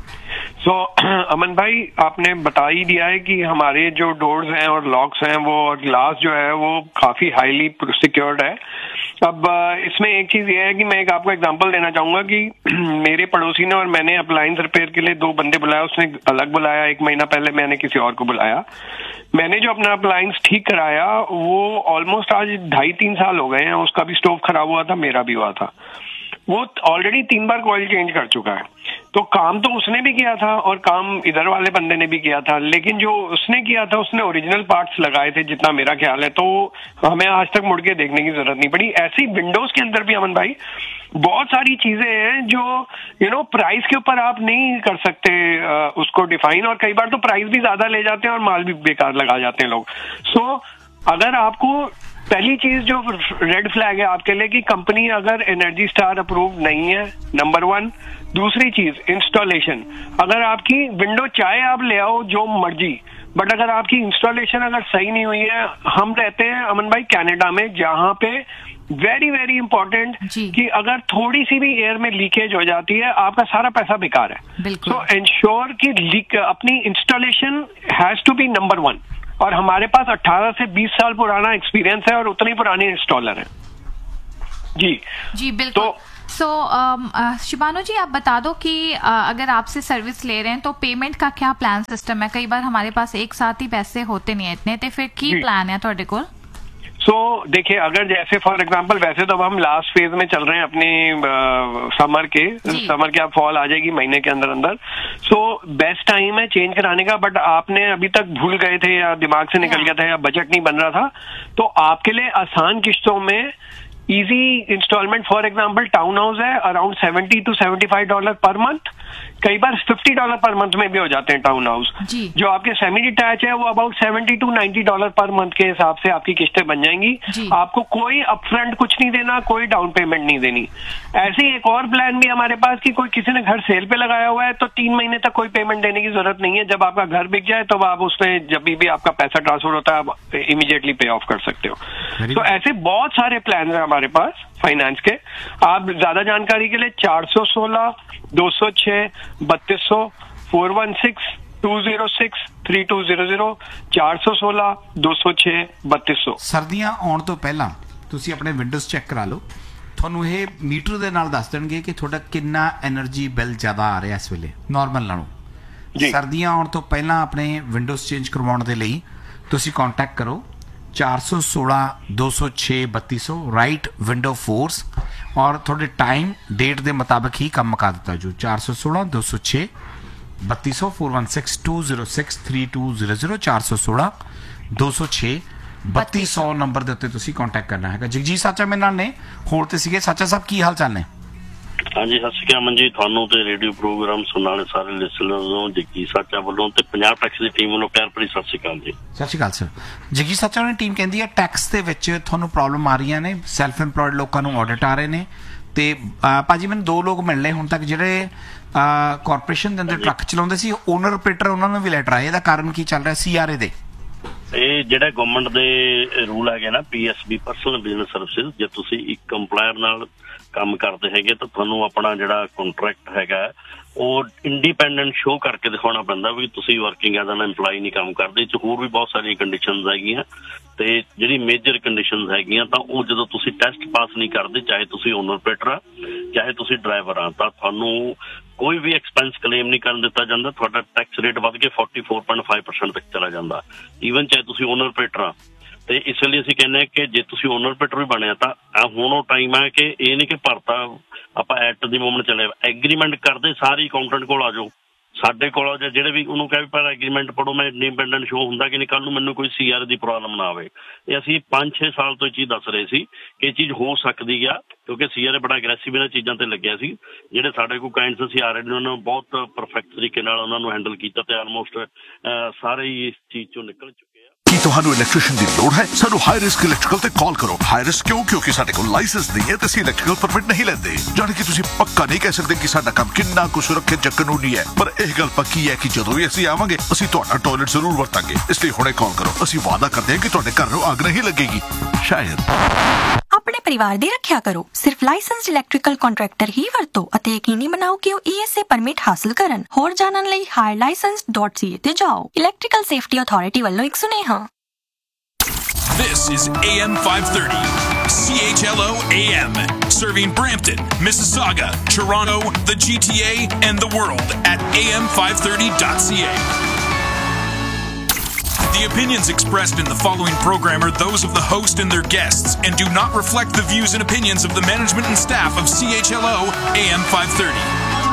अमन भाई आपने बता ही दिया है कि हमारे जो डोर्स हैं और लॉक्स हैं वो और ग्लास जो है वो काफी हाईली सिक्योर्ड है। अब इसमें एक चीज ये है कि मैं एक आपको एग्जांपल देना चाहूंगा कि मेरे पड़ोसी ने और मैंने अप्लायंस रिपेयर के लिए 2 बंदे बुलाया, उसने अलग बुलाया, 1 महीना पहले मैंने किसी और को बुलाया। मैंने जो अपना अप्लायंस ठीक कराया वो ऑलमोस्ट आज 2.5-3 साल हो गए हैं। उसका भी स्टोव खराब हुआ था, मेरा भी हुआ था। वो ऑलरेडी 3 बार कॉइल चेंज कर चुका है। तो काम तो उसने भी किया था और काम इधर वाले बंदे ने भी किया था, लेकिन जो उसने किया था उसने ओरिजिनल पार्ट्स लगाए थे जितना मेरा ख्याल है, तो हमें आज तक मुड़ के देखने की जरूरत नहीं पड़ी। ऐसे ही विंडोज के अंदर भी अमन भाई बहुत सारी चीजें हैं जो प्राइस के ऊपर आप नहीं कर सकते उसको डिफाइन, और कई बार तो प्राइस भी ज्यादा ले जाते हैं और माल भी बेकार लगा जाते हैं लोग। सो अगर आपको पहली चीज जो रेड फ्लैग है आपके लिए कि कंपनी अगर एनर्जी स्टार अप्रूव नहीं है, नंबर 1। दूसरी चीज इंस्टॉलेशन, अगर आपकी विंडो चाहे आप ले आओ जो मर्जी, बट अगर आपकी इंस्टॉलेशन अगर सही नहीं हुई है, हम रहते हैं अमन भाई कनाडा में जहां पे वेरी वेरी इंपॉर्टेंट कि अगर थोड़ी सी भी एयर में लीकेज हो जाती है आपका सारा पैसा बेकार है। सो एंश्योर कि अपनी installation has to be number 1। और हमारे पास 18 से 20 साल पुराना एक्सपीरियंस है और उतने पुराने इंस्टॉलर हैं। जी बिल्कुल। तो शिवानू जी आप बता दो कि अगर आपसे सर्विस ले रहे हैं तो पेमेंट का क्या प्लान सिस्टम है? कई बार हमारे पास एक साथ ही पैसे होते नहीं है इतने, तो फिर की प्लान है थोड़े को? देखिए अगर जैसे फॉर एग्जांपल वैसे तो हम लास्ट फेज में चल रहे हैं अपने समर के अब फॉल आ जाएगी महीने के अंदर अंदर। बेस्ट टाइम है चेंज कराने का, बट आपने अभी तक भूल गए थे या दिमाग से निकल गया था या बजट नहीं बन रहा था, तो आपके लिए आसान किश्तों में easy instalment for example town house है अराउंड $70 to $75 पर मंथ, कई बार $50 पर मंथ में भी हो जाते हैं टाउन हाउस। जो आपके सेमी डिटैच है वो अबाउट $70 to $90 पर मंथ के हिसाब से आपकी किस्तें बन जाएंगी। आपको कोई अपफ्रंट कुछ नहीं देना, कोई डाउन पेमेंट नहीं देनी। ऐसे ही एक और प्लान भी हमारे पास कि कोई किसी ने घर सेल पे लगाया हुआ है तो 3 महीने तक कोई पेमेंट देने की जरूरत नहीं है। जब आपका घर बिक जाए तो आप उसमें जब भी आपका पैसा ट्रांसफर होता है आप इमीडिएटली पे ऑफ कर सकते हो। तो ऐसे बहुत सारे प्लान है हमारे पास फाइनेंस के। आप ज्यादा जानकारी के लिए 416 206 3200 416 206 3200 416 206 3200। ਸਰਦੀਆਂ ਆਉਣ ਤੋਂ ਪਹਿਲਾਂ ਤੁਸੀਂ ਆਪਣੇ ਵਿੰਡੋਜ਼ ਚੈੱਕ ਕਰਾ ਲਓ, ਤੁਹਾਨੂੰ ਇਹ ਮੀਟਰ ਦੇ ਨਾਲ ਦੱਸ ਦੇਣਗੇ ਕਿ ਤੁਹਾਡਾ ਕਿੰਨਾ એનર્ਜੀ ਬਿੱਲ ਜ਼ਿਆਦਾ ਆ ਰਿਹਾ ਇਸ ਵੇਲੇ ਨਾਰਮਲ ਨਾਲੋਂ। ਸਰਦੀਆਂ ਆਉਣ ਤੋਂ ਪਹਿਲਾਂ ਆਪਣੇ ਵਿੰਡੋਜ਼ ਚੇਂਜ ਕਰਵਾਉਣ ਦੇ ਲਈ ਤੁਸੀਂ ਕੰਟੈਕਟ ਕਰੋ 416 206 3200 ਰਾਈਟ ਵਿੰਡੋ ਫੋਰਸ, और थोड़े टाइम डेट के मुताबिक ही काम मुका दिता जो 416 206 3200 416 206 3200 416 206 3200 नंबर के उत्ते तुसीं कॉन्टैक्ट करना है। जगजीत साचा मेरे नाल ने होर ते सीगे। साचा साहब की हाल चाल ने? हाँ जी सत श्री अकाल अमन जी, थानू ते रेडियो प्रोग्राम सुनने वाले सारे लिसनर्स नूं जगजीत साचा वालों ते पंजाब टैक्स दी टीम वालों प्यार भरी सत श्री अकाल जी। सत श्री अकाल सर। जगजीत साचा ने टीम कहती है टैक्स दे विच थानू प्रॉब्लम आ रही ने, सैल्फ इंपलॉयड लोगों नूं ऑडिट आ रहे ने ते भाजी मैंने 2 लोग मिलने हुण तक जिहड़े कारपोरेशन दे अंदर ट्रक चलाउंदे सी, ओनर ऑपरेटर उन्हां नूं भी लैटर आए। इहदा कारण की चल रहा CRA दे? ਇਹ ਜਿਹੜਾ ਗਵਰਨਮੈਂਟ ਦੇ ਰੂਲ ਹੈਗੇ ਨਾ PSB ਪਰਸਨਲ ਬਿਜ਼ਨਸ ਸਰਵਿਸਿਜ਼, ਜੇ ਤੁਸੀਂ ਇੱਕ ਕੰਪਲਾਇਰ ਨਾਲ ਕੰਮ ਕਰਦੇ ਹੈਗੇ ਤਾਂ ਤੁਹਾਨੂੰ ਆਪਣਾ ਜਿਹੜਾ ਕੰਟਰੈਕਟ ਹੈਗਾ ਉਹ ਇੰਡੀਪੈਂਡੈਂਟ ਸ਼ੋਅ ਕਰਕੇ ਦਿਖਾਉਣਾ ਪੈਂਦਾ ਵੀ ਤੁਸੀਂ ਵਰਕਿੰਗ ਐਜ਼ ਐਨ EMPLOYE ਨਹੀਂ ਕੰਮ ਕਰਦੇ। ਇਹ 'ਚ ਹੋਰ ਵੀ ਬਹੁਤ ਸਾਰੀਆਂ ਕੰਡੀਸ਼ਨਸ ਹੈਗੀਆਂ ਤੇ ਜਿਹੜੀ ਮੇਜਰ ਕੰਡੀਸ਼ਨਸ ਹੈਗੀਆਂ ਤਾਂ ਉਹ ਜਦੋਂ ਤੁਸੀਂ ਟੈਸਟ ਪਾਸ ਨਹੀਂ ਕਰਦੇ, ਚਾਹੇ ਤੁਸੀਂ ਓਨਰ ਆਪਰੇਟਰ ਆ ਚਾਹੇ ਤੁਸੀਂ ਡਰਾਈਵਰ ਆ, ਤਾਂ ਤੁਹਾਨੂੰ ਕੋਈ ਵੀ ਐਕਸਪੈਂਸ ਕਲੇਮ ਨਹੀਂ ਕਰਨ ਦਿੱਤਾ ਜਾਂਦਾ। ਤੁਹਾਡਾ ਟੈਕਸ ਰੇਟ ਵੱਧ ਕੇ 44.5% ਤੱਕ ਚਲਾ ਜਾਂਦਾ, ਈਵਨ ਚਾਹੇ ਤੁਸੀਂ ਓਨਰ ਆਪਰੇਟਰ ਆ। ਤੇ ਇਸ ਲਈ ਅਸੀਂ ਕਹਿੰਦੇ ਹਾਂ ਕਿ ਜੇ ਤੁਸੀਂ ਓਨਰ ਆਪਰੇਟਰ ਵੀ ਬਣਿਆ ਤਾਂ ਹੁਣ ਉਹ ਟਾਈਮ ਹੈ ਕਿ ਇਹ ਨਹੀਂ ਕਿ ਭਰਤਾ ਆਪਾਂ ਐਟ ਦੀ ਮੂਵਮੈਂਟ ਚਲੇ ਐਗਰੀਮੈਂਟ ਕਰਦੇ ਸਾਰੀ ਅਕਾਊਂਟੈਂਟ ਕੋਲ ਆ ਜਾਓ, ਸਾਡੇ ਕੋਲ ਜਿਹੜੇ ਵੀ ਉਹਨੂੰ ਕਹਿ ਵੀ ਪਰ ਐਗਰੀਮੈਂਟ ਪੜ੍ਹੋ, ਮੈਂ ਇੰਡੀਪੈਂਡੈਂਟ ਸ਼ੋਅ ਹੁੰਦਾ ਕਿ ਨਹੀਂ, ਕੱਲ ਨੂੰ ਮੈਨੂੰ ਕੋਈ CR ਦੀ ਪ੍ਰੋਬਲਮ ਨਾ ਆਵੇ। ਇਹ ਅਸੀਂ 5-6 ਸਾਲ ਤੋਂ ਇਹ ਚੀਜ਼ ਦੱਸ ਰਹੇ ਸੀ ਕਿ ਇਹ ਚੀਜ਼ ਹੋ ਸਕਦੀ ਆ, ਕਿਉਂਕਿ CR ਬੜਾ ਅਗਰੈਸਿਵ ਇਹਨਾਂ ਚੀਜ਼ਾਂ ਤੇ ਲੱਗਿਆ ਸੀ। ਜਿਹੜੇ ਸਾਡੇ ਕੋਲ ਕਲਾਇੰਟਸ ਸੀ ਆ ਰਹੇ ਨੇ ਉਹਨਾਂ ਨੂੰ ਬਹੁਤ ਪਰਫੈਕਟ ਤਰੀਕੇ ਨਾਲ ਉਹਨਾਂ ਨੂੰ ਹੈਂਡਲ ਕੀਤਾ ਤੇ ਆਲਮੋਸਟ ਸਾਰੇ ਹੀ ਇਸ ਚੀਜ਼ ਚੋਂ ਨਿਕਲ ਚੁੱਕੇ ਆ। ਕੀ ਤੁਹਾਨੂੰ ਇਲੈਕਟ੍ਰੀਸ਼ੀਅਨ ਦੀ ਲੋੜ ਹੈ? ਸਾਨੂੰ ਹਾਈ ਰਿਸਕ ਇਲੈਕਟ੍ਰੀਕਲ ਤੇ ਕਾਲ ਕਰੋ। ਹਾਈ ਰਿਸਕ ਕਿਉਂ? ਕਿਉਂਕਿ ਸਾਡੇ ਕੋਲ ਲਾਇਸੈਂਸ ਨਹੀਂ ਹੈ ਤੇ ਅਸੀਂ ਇਲੈਕਟ੍ਰੀਕਲ ਪਰਮਿਟ ਨਹੀਂ ਲੈਂਦੇ। ਜਾਣੀ ਕਿ ਤੁਸੀਂ ਪੱਕਾ ਨਹੀਂ ਕਹਿ ਸਕਦੇ ਕਿ ਸਾਡਾ ਕੰਮ ਕਿੰਨਾ ਕੁ ਸੁਰੱਖਿਅਤ ਜਾਂ ਕਾਨੂੰਨੀ ਹੈ, ਪਰ ਇਹ ਗੱਲ ਪੱਕੀ ਹੈ ਕਿ ਜਦੋਂ ਵੀ ਅਸੀਂ ਆਵਾਂਗੇ ਅਸੀਂ ਤੁਹਾਡਾ ਟਾਇਲਟ ਜ਼ਰੂਰ ਵਰਤਾਂਗੇ। ਇਸ ਲਈ ਹੁਣੇ ਕਾਲ ਕਰੋ। ਅਸੀਂ ਵਾਅਦਾ ਕਰਦੇ ਹਾਂ ਕਿ ਤੁਹਾਡੇ ਘਰ ਨੂੰ ਅੱਗ ਨਹੀਂ ਲੱਗੇਗੀ। ਸ਼ਾਇਦ ਆਪਣੇ ਪਰਿਵਾਰ ਦੀ ਰੱਖਿਆ ਕਰੋ। ਸਿਰਫ ਲਾਇਸੈਂਸਡ ਇਲੈਕਟ੍ਰੀਕਲ ਕੰਟਰੈਕਟਰ ਹੀ ਵਰਤੋ ਅਤੇ ਯਕੀਨੀ ਬਣਾਓ ਕਿ ਉਹ ESA ਪਰਮਿਟ ਹਾਸਲ ਕਰਨ। ਹੋਰ ਜਾਣਨ ਲਈ higherlicense.ca ਤੇ ਜਾਓ। ਇਲੈਕਟ੍ਰੀਕਲ ਸੇਫਟੀ ਅਥਾਰਟੀ ਵੱਲੋਂ ਇੱਕ ਸੁਨੇਹਾ। This is AM 530, CHLO AM, serving Brampton, Mississauga, Toronto, the GTA, and the world at am530.ca. The opinions expressed in the following program are those of the host and their guests and do not reflect the views and opinions of the management and staff of CHLO AM 530.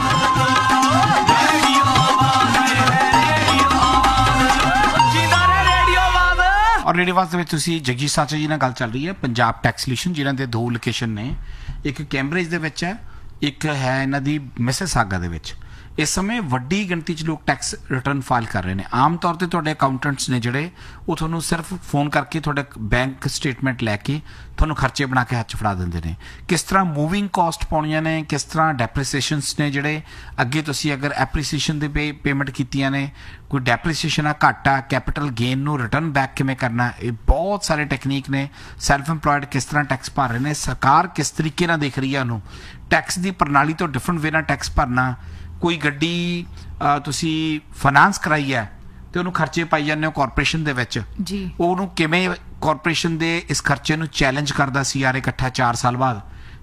ਔਰ radio ਆਵਾਜ਼ ਦੇ ਵਿੱਚ ਤੁਸੀਂ ਜਗਜੀਤ ਸਾਚਾ ਜੀ ਨਾਲ ਗੱਲ ਚੱਲ ਰਹੀ ਹੈ। ਪੰਜਾਬ ਟੈਕਸ ਸੋਲਿਊਸ਼ਨ ਜਿਨ੍ਹਾਂ ਦੇ 2 ਲੋਕੇਸ਼ਨ ਨੇ, ਇੱਕ ਕੈਂਬਰਿਜ ਦੇ ਵਿੱਚ ਹੈ, ਇੱਕ ਹੈ ਇਹਨਾਂ ਦੀ ਮਿਸਿਸਾਗਾ ਦੇ ਵਿੱਚ। ਇਸ ਸਮੇਂ ਵੱਡੀ ਗਿਣਤੀ 'ਚ ਲੋਕ ਟੈਕਸ ਰਿਟਰਨ ਫਾਈਲ ਕਰ ਰਹੇ ਨੇ। ਆਮ ਤੌਰ 'ਤੇ ਤੁਹਾਡੇ ਅਕਾਊਂਟੈਂਟਸ ਨੇ ਜਿਹੜੇ ਉਹ ਤੁਹਾਨੂੰ ਸਿਰਫ ਫੋਨ ਕਰਕੇ ਤੁਹਾਡਾ ਬੈਂਕ ਸਟੇਟਮੈਂਟ ਲੈ ਕੇ ਤੁਹਾਨੂੰ ਖਰਚੇ ਬਣਾ ਕੇ ਹੱਥ 'ਚ ਫੜਾ ਦਿੰਦੇ ਨੇ। ਕਿਸ ਤਰ੍ਹਾਂ ਮੂਵਿੰਗ ਕਾਸਟ ਪਾਉਣੀਆਂ ਨੇ, ਕਿਸ ਤਰ੍ਹਾਂ ਡੈਪਰੀਸੀਏਸ਼ਨਸ ਨੇ ਜਿਹੜੇ ਅੱਗੇ ਤੁਸੀਂ ਅਗਰ ਐਪਰੀਸੀਏਸ਼ਨ ਦੇ ਪੇਮੈਂਟ ਕੀਤੀਆਂ ਨੇ, ਕੋਈ ਡੈਪਰੀਸੀਏਸ਼ਨ ਆ ਘੱਟ ਆ, ਕੈਪੀਟਲ ਗੇਨ ਨੂੰ ਰਿਟਰਨ ਬੈਕ ਕਿਵੇਂ ਕਰਨਾ, ਇਹ ਬਹੁਤ ਸਾਰੇ ਟੈਕਨੀਕ ਨੇ। ਸੈਲਫ ਇੰਪਲੋਇਡ ਕਿਸ ਤਰ੍ਹਾਂ ਟੈਕਸ ਭਰ ਰਹੇ ਨੇ, ਸਰਕਾਰ ਕਿਸ ਤਰੀਕੇ ਨਾਲ ਦੇਖ ਰਹੀ ਹੈ ਉਹਨੂੰ, ਟੈਕਸ ਦੀ ਪ੍ਰਣਾਲੀ ਤੋਂ ਡਿਫਰੈਂਟ ਵੇ ਨਾਲ ਟੈਕਸ ਭਰਨਾ। ਕੋਈ ਗੱਡੀ ਤੁਸੀਂ ਫਾਈਨਾਂਸ ਕਰਾਈ ਹੈ ਤੇ ਉਹਨੂੰ ਖਰਚੇ ਪਾਈ ਜਾਂਦੇ ਹੋ ਕਾਰਪੋਰੇਸ਼ਨ ਦੇ ਵਿੱਚ, ਉਹਨੂੰ ਕਿਵੇਂ ਕਾਰਪੋਰੇਸ਼ਨ ਦੇ ਇਸ ਖਰਚੇ ਨੂੰ ਚੈਲੰਜ ਕਰਦਾ CRA ਇਕੱਠਾ 4 ਸਾਲ ਬਾਅਦ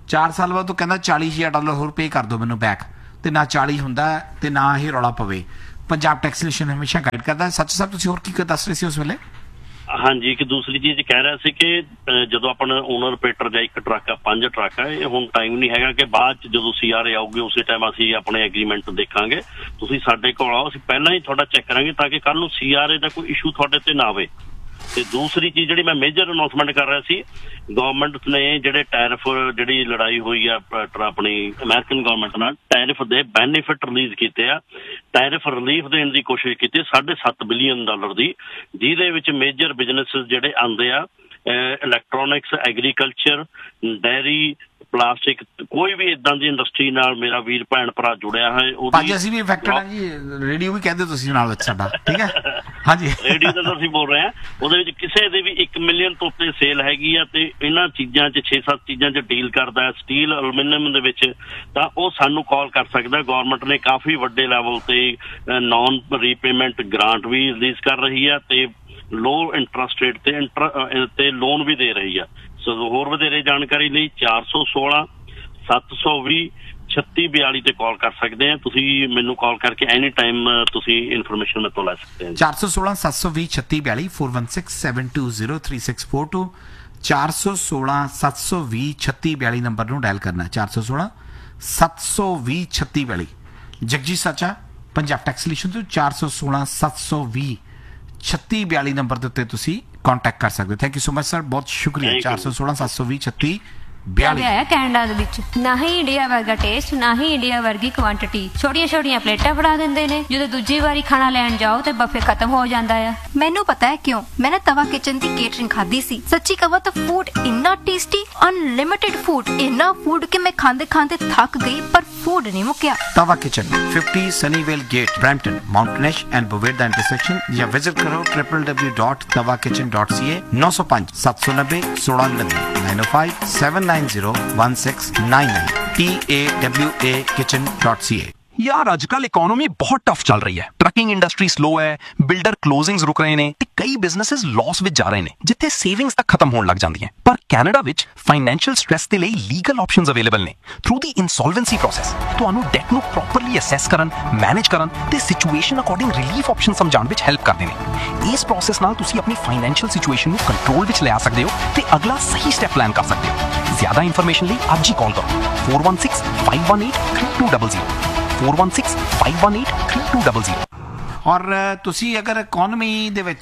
ਉਹ ਕਹਿੰਦਾ $40,000 ਹੋਰ ਪੇ ਕਰ ਦਿਓ ਮੈਨੂੰ ਬੈਕ, ਤੇ ਨਾ 40 ਹੁੰਦਾ ਤੇ ਨਾ ਹੀ ਰੌਲਾ ਪਵੇ। ਪੰਜਾਬ ਟੈਕਸ ਸੋਲਿਊਸ਼ਨ ਹਮੇਸ਼ਾ ਗਾਈਡ ਕਰਦਾ। ਸੱਚ ਸਾਹਿਬ ਤੁਸੀਂ ਹੋਰ ਕੀ ਦੱਸ ਰਹੇ ਸੀ ਉਸ ਵੇਲੇ? ਹਾਂਜੀ, ਇੱਕ ਦੂਸਰੀ ਚੀਜ਼ ਕਹਿ ਰਿਹਾ ਸੀ ਕਿ ਜਦੋਂ ਆਪਣਾ ਓਨਰ ਆਪਰੇਟਰ ਜਾਂ ਇੱਕ ਟਰੱਕ ਆ, 5 ਟਰੱਕ ਆ, ਇਹ ਹੁਣ ਟਾਈਮ ਨਹੀਂ ਹੈਗਾ ਕਿ ਬਾਅਦ ਚ ਜਦੋਂ CRA ਆਊਗੀ ਉਸੇ ਟਾਈਮ ਅਸੀਂ ਆਪਣੇ ਐਗਰੀਮੈਂਟ ਦੇਖਾਂਗੇ। ਤੁਸੀਂ ਸਾਡੇ ਕੋਲ ਆਓ, ਅਸੀਂ ਪਹਿਲਾਂ ਹੀ ਤੁਹਾਡਾ ਚੈੱਕ ਕਰਾਂਗੇ ਤਾਂ ਕਿ ਕੱਲ ਨੂੰ CRA ਦਾ ਕੋਈ ਇਸ਼ੂ ਤੁਹਾਡੇ ਤੇ ਨਾ ਆਵੇ। ਤੇ ਦੂਸਰੀ ਚੀਜ਼ ਜਿਹੜੀ ਮੈਂ ਮੇਜਰ ਅਨਾਉਂਸਮੈਂਟ ਕਰ ਰਿਹਾ ਸੀ, ਗਵਰਨਮੈਂਟ ਨੇ ਜਿਹੜੇ ਟੈਰਿਫ ਜਿਹੜੀ ਲੜਾਈ ਹੋਈ ਆ ਆਪਣੀ ਅਮਰੀਕਨ ਗਵਰਨਮੈਂਟ ਨਾਲ, ਟੈਰਿਫ ਦੇ ਬੈਨੀਫਿਟ ਰਿਲੀਜ਼ ਕੀਤੇ ਆ। ਟੈਰਿਫ ਰਿਲੀਫ ਦੇਣ ਦੀ ਕੋਸ਼ਿਸ਼ ਕੀਤੀ $7.5 ਬਿਲੀਅਨ ਦੀ, ਜਿਹਦੇ ਵਿੱਚ ਮੇਜਰ ਬਿਜ਼ਨੈਸਿਸ ਜਿਹੜੇ ਆਉਂਦੇ ਆ, ਇਲੈਕਟ੍ਰੋਨਿਕਸ, ਐਗਰੀਕਲਚਰ, ਡੈਰੀ, ਪਲਾਸਟਿਕ, ਕੋਈ ਵੀ ਇਦਾਂ ਦੀ ਇੰਡਸਟਰੀ ਨਾਲ ਮੇਰਾ ਵੀਰ ਭੈਣ ਭਰਾ ਜੁੜਿਆ ਹੈ। ਭਾਜੀ ਅਸੀਂ ਵੀ ਅਫੈਕਟਡ ਹਾਂ ਜੀ, ਰੇਡੀਓ ਵੀ ਕਹਿੰਦੇ ਤੁਸੀਂ ਨਾਲ ਵਿੱਚ ਸਾਡਾ, ਠੀਕ ਹੈ? ਹਾਂਜੀ, ਰੇਡੀਓ ਦਾ ਅਸੀਂ ਬੋਲ ਰਹੇ ਹਾਂ। ਉਹਦੇ ਵਿੱਚ ਕਿਸੇ ਦੇ ਵੀ 1 ਮਿਲੀਅਨ ਤੋਂ ਉੱਤੇ ਸੇਲ ਹੈਗੀ ਆ ਤੇ ਇਹਨਾਂ ਚੀਜ਼ਾਂ 'ਚ 6-7 ਚੀਜ਼ਾਂ 'ਚ ਡੀਲ ਕਰਦਾ ਹੈ, ਸਟੀਲ, ਐਲੂਮੀਨੀਅਮ ਦੇ ਵਿੱਚ, ਤਾਂ ਉਹ ਸਾਨੂੰ ਕਾਲ ਕਰ ਸਕਦਾ। ਗਵਰਨਮੈਂਟ ਨੇ ਕਾਫੀ ਵੱਡੇ ਲੈਵਲ ਤੇ ਨੌਨ ਰੀਪੇਮੈਂਟ ਗ੍ਰਾਂਟ ਵੀ ਰਿਲੀਜ਼ ਕਰ ਰਹੀ ਆ ਤੇ ਲੋ ਇੰਟਰਸਟ ਰੇਟ ਤੇ ਲੋਨ ਵੀ ਦੇ ਰਹੀ ਆ। ਸੋ ਹੋਰ ਵਧੇਰੇ ਜਾਣਕਾਰੀ ਲਈ 416-720-3642 ਤੇ ਕਾਲ ਕਰ ਸਕਦੇ ਆ। ਤੁਸੀਂ ਮੈਨੂੰ ਕਾਲ ਕਰਕੇ ਐਨੀ ਟਾਈਮ ਤੁਸੀਂ ਇਨਫੋਰਮੇਸ਼ਨ ਮੇਰੇ ਤੋਂ ਲੈ ਸਕਦੇ ਹੋ। 416-720-3642 416-720-3642 416-720-3642 ਨੰਬਰ ਨੂੰ ਡਾਇਲ ਕਰਨਾ। 416-720-3642 ਜਗਜੀਤ ਸਾਚਾ ਪੰਜਾਬ ਟੈਕਸ ਸੋਲਿਊਸ਼ਨ ਤੋਂ 416-720-3642 ਨੰਬਰ ਦੇ ਉੱਤੇ ਤੁਸੀਂ ਕੰਟੈਕਟ ਕਰ ਸਕਦੇ ਹੋ। Thank you so much sir, ਬਹੁਤ ਸ਼ੁਕਰੀਆ। 416-720-3642 ਆਇਆ ਕੈਨੇਡਾ ਦੇ ਵਿੱਚ। ਨਾ ਹੀ ਇੰਡੀਆ ਵਰਗਾ ਟੇਸਟ, ਨਾ ਹੀ ਇੰਡੀਆ ਵਰਗੀ ਕੁਆਂਟੀਟੀ। ਛੋਟੀਆਂ ਪਲੇਟਾਂ ਫੜਾ ਦਿੰਦੇ ਨੇ, ਜਦੋਂ ਦੂਜੀ ਵਾਰੀ ਖਾਣਾ ਲੈਣ ਜਾਓ ਤੇ ਬਫੇ ਖਤਮ ਹੋ ਜਾਂਦਾ ਆ। ਮੈਨੂੰ ਪਤਾ ਹੈ ਕਿਉਂ। ਮੈਂ ਨਾ ਤਵਾ ਕਿਚਨ ਦੀ ਕੇਟਰਿੰਗ ਖਾਧੀ ਸੀ। ਸੱਚੀ ਕਹਾਂ ਤਾਂ ਫੂਡ ਇੰਨਾ ਟੇਸਟੀ, ਅਨਲਿਮਿਟਿਡ ਫੂਡ, ਇੰਨਾ ਫੂਡ ਕਿ ਮੈਂ ਖਾਂਦੇ ਥੱਕ ਗਈ, ਪਰ ਫੂਡ ਨਹੀਂ ਮੁੱਕਿਆ। ਤਵਾ kitchen 50 Sunnyvale Gate, Brampton, Mountainish and Boveda intersection, ਜਾਂ ਵਿਜ਼ਿਟ ਕਰੋ www.tavakitchen.ca 905 790 1699 905 790 1699 tawakitchen.ca। यार आजकल इकोनॉमी बहुत टफ चल रही है। ट्रकिंग इंडस्ट्री स्लो है, बिल्डर क्लोजिंग्स रुक रहे ने ते कई बिजनेसेस लॉस विच जा रहे ने, जिथे सेविंग्स तक खत्म होने लग जांदियां। पर कैनेडा विच फाइनेंशियल स्ट्रेस दे लई लीगल ऑप्शंस अवेलेबल ने। थ्रू दी इंसॉल्वेंसी प्रोसेस तुहानू डेट नू प्रॉपरली असैस करन, मैनेज करन ते situation according relief option समझाण which help करदे ने। इस प्रोसेस नाल तुसी अपनी फाइनेंशियल सिचुएशन नू कंट्रोल विच ले आ सकदे हो ते अगला सही स्टेप प्लान कर सकदे हो। ज्यादा इंफॉर्मेशन लई अज ही कॉल करो 416-518-3200 416-518-3200। ਔਰ ਤੁਸੀਂ ਅਗਰ ਇਕਨੋਮੀ ਦੇ ਵਿੱਚ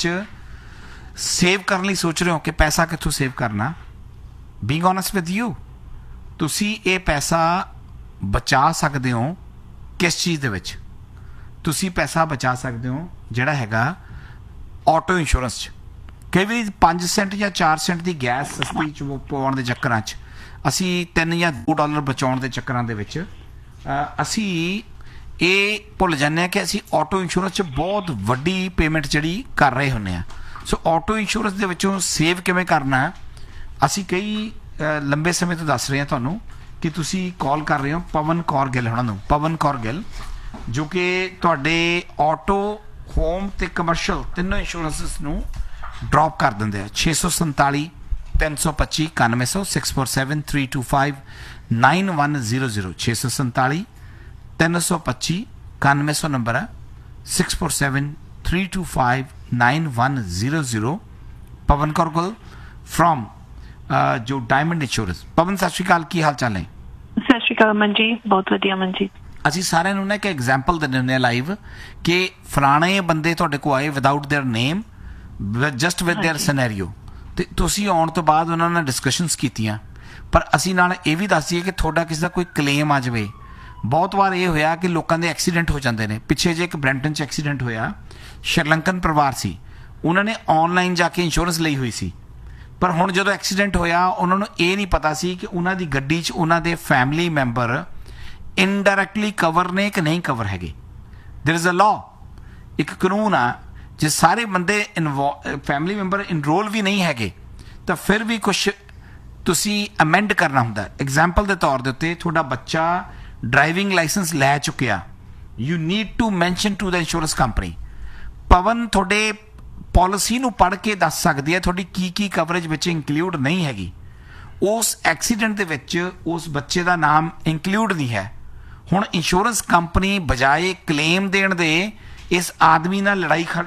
ਸੇਵ ਕਰਨ ਲਈ ਸੋਚ ਰਹੇ ਹੋ ਕਿ ਪੈਸਾ ਕਿੱਥੋਂ ਸੇਵ ਕਰਨਾ, ਬੀਇੰਗ ਓਨੈਸਟ ਵਿਦ ਯੂ, ਤੁਸੀਂ ਇਹ ਪੈਸਾ ਬਚਾ ਸਕਦੇ ਹੋ ਕਿਸ ਚੀਜ਼ ਦੇ ਵਿੱਚ? ਤੁਸੀਂ ਪੈਸਾ ਬਚਾ ਸਕਦੇ ਹੋ ਜਿਹੜਾ ਹੈਗਾ ਆਟੋ ਇੰਸ਼ੋਰੈਂਸ 'ਚ। ਕਈ ਵਾਰੀ 5 ਸੈਂਟ ਜਾਂ 4 ਸੈਂਟ ਦੀ ਗੈਸ ਸਸਤੀ ਪਵਾਉਣ ਦੇ ਚੱਕਰਾਂ 'ਚ, ਅਸੀਂ $3 ਜਾਂ $2 ਬਚਾਉਣ ਦੇ ਚੱਕਰਾਂ ਦੇ ਵਿੱਚ ਅਸੀਂ ਇਹ ਭੁੱਲ ਜਾਂਦੇ ਹਾਂ ਕਿ ਅਸੀਂ ਆਟੋ ਇੰਸ਼ੋਰੈਂਸ 'ਚ ਬਹੁਤ ਵੱਡੀ ਪੇਮੈਂਟ ਜਿਹੜੀ ਕਰ ਰਹੇ ਹੁੰਦੇ ਹਾਂ। ਸੋ ਆਟੋ ਇੰਸ਼ੋਰੈਂਸ ਦੇ ਵਿੱਚੋਂ ਸੇਵ ਕਿਵੇਂ ਕਰਨਾ ਅਸੀਂ ਕਈ ਲੰਬੇ ਸਮੇਂ ਤੋਂ ਦੱਸ ਰਹੇ ਹਾਂ ਤੁਹਾਨੂੰ ਕਿ ਤੁਸੀਂ ਕਾਲ ਕਰ ਰਹੇ ਹੋ ਪਵਨ ਕੌਰ ਗਿੱਲ ਉਹਨਾਂ ਨੂੰ, ਪਵਨ ਕੌਰ ਗਿੱਲ, ਜੋ ਕਿ ਤੁਹਾਡੇ ਆਟੋ, ਹੋਮ ਤੇ ਕਮਰਸ਼ੀਅਲ ਤਿੰਨੋਂ ਇੰਸ਼ੋਰੈਂਸਿਸ ਨੂੰ ਡ੍ਰੌਪ ਕਰ ਦਿੰਦੇ ਆ। 647 325 9100 647 325 9100 647 325 9100 ਨੰਬਰ ਹੈ। 647 325 9100। ਪਵਨ ਕੌਰ ਗਿੱਲ ਫਰੋਮ ਜੋ ਡਾਇਮੰਡ ਇੰਸ਼ੋਰੈਂਸ। ਪਵਨ ਸਤਿ ਸ਼੍ਰੀ ਅਕਾਲ, ਕੀ ਹਾਲ ਚਾਲ ਨੇ? ਸਤਿ ਸ਼੍ਰੀ ਅਕਾਲ ਅਮਨ ਜੀ, ਬਹੁਤ ਵਧੀਆ ਅਮਨ ਜੀ। ਅਸੀਂ ਸਾਰਿਆਂ ਨੂੰ ਨਾ ਇੱਕ ਐਗਜ਼ਾਮਪਲ ਦਿੰਦੇ ਹੁੰਦੇ ਆ ਲਾਈਵ ਕਿ ਫਲਾਣੇ ਬੰਦੇ ਤੁਹਾਡੇ ਕੋਲ ਆਏ without there name, just with there scenario, ਤੇ ਤੁਸੀਂ ਆਉਣ ਤੋਂ ਬਾਅਦ ਉਹਨਾਂ ਨਾਲ ਡਿਸਕਸ਼ਨਸ ਕੀਤੀਆਂ। ਪਰ ਅਸੀਂ ਨਾਲ ਇਹ ਵੀ ਦੱਸ ਦਈਏ ਕਿ ਤੁਹਾਡਾ ਕਿਸੇ ਦਾ ਕੋਈ ਕਲੇਮ ਆ ਜਾਵੇ। ਬਹੁਤ ਵਾਰ ਇਹ ਹੋਇਆ ਕਿ ਲੋਕਾਂ ਦੇ ਐਕਸੀਡੈਂਟ ਹੋ ਜਾਂਦੇ ਨੇ। ਪਿੱਛੇ ਜੇ ਇੱਕ ਬ੍ਰੈਂਟਨ 'ਚ ਐਕਸੀਡੈਂਟ ਹੋਇਆ, ਸ਼੍ਰੀਲੰਕਨ ਪਰਿਵਾਰ ਸੀ, ਉਹਨਾਂ ਨੇ ਆਨਲਾਈਨ ਜਾ ਕੇ ਇੰਸ਼ੋਰੈਂਸ ਲਈ ਹੋਈ ਸੀ, ਪਰ ਹੁਣ ਜਦੋਂ ਐਕਸੀਡੈਂਟ ਹੋਇਆ ਉਹਨਾਂ ਨੂੰ ਇਹ ਨਹੀਂ ਪਤਾ ਸੀ ਕਿ ਉਹਨਾਂ ਦੀ ਗੱਡੀ 'ਚ ਉਹਨਾਂ ਦੇ ਫੈਮਿਲੀ ਮੈਂਬਰ ਇਨਡਾਇਰੈਕਟਲੀ ਕਵਰ ਨੇ ਕਿ ਨਹੀਂ ਕਵਰ ਹੈਗੇ। ਦੇयर इज अ लॉ, ਇੱਕ ਕਾਨੂੰਨ ਆ, ਜੇ ਸਾਰੇ ਬੰਦੇ ਫੈਮਿਲੀ ਮੈਂਬਰ ਇਨਰੋਲ ਵੀ ਨਹੀਂ ਹੈਗੇ ਤਾਂ ਫਿਰ ਵੀ ਕੁਛ ਤੁਸੀਂ ਅਮੈਂਡ ਕਰਨਾ ਹੁੰਦਾ। ਐਗਜ਼ਾਮਪਲ ਦੇ ਤੌਰ ਦੇ ਉੱਤੇ ਤੁਹਾਡਾ ਬੱਚਾ ਡਰਾਈਵਿੰਗ ਲਾਇਸੈਂਸ ਲੈ ਚੁੱਕਿਆ, you need to mention to the insurance company. ਪਵਨ ਤੁਹਾਡੇ ਪਾਲਿਸੀ ਨੂੰ ਪੜ੍ਹ ਕੇ ਦੱਸ ਸਕਦੀ ਹੈ ਤੁਹਾਡੀ ਕੀ ਕਵਰੇਜ ਵਿੱਚ ਇੰਕਲੂਡ ਨਹੀਂ ਹੈਗੀ। ਉਸ ਐਕਸੀਡੈਂਟ ਦੇ ਵਿੱਚ ਉਸ ਬੱਚੇ ਦਾ ਨਾਮ ਇੰਕਲੂਡ ਨਹੀਂ ਹੈ। ਹੁਣ ਇੰਸ਼ੋਰੈਂਸ ਕੰਪਨੀ ਬਜਾਏ ਕਲੇਮ ਦੇਣ ਦੇ ਇਸ ਆਦਮੀ ਨਾਲ ਲੜਾਈ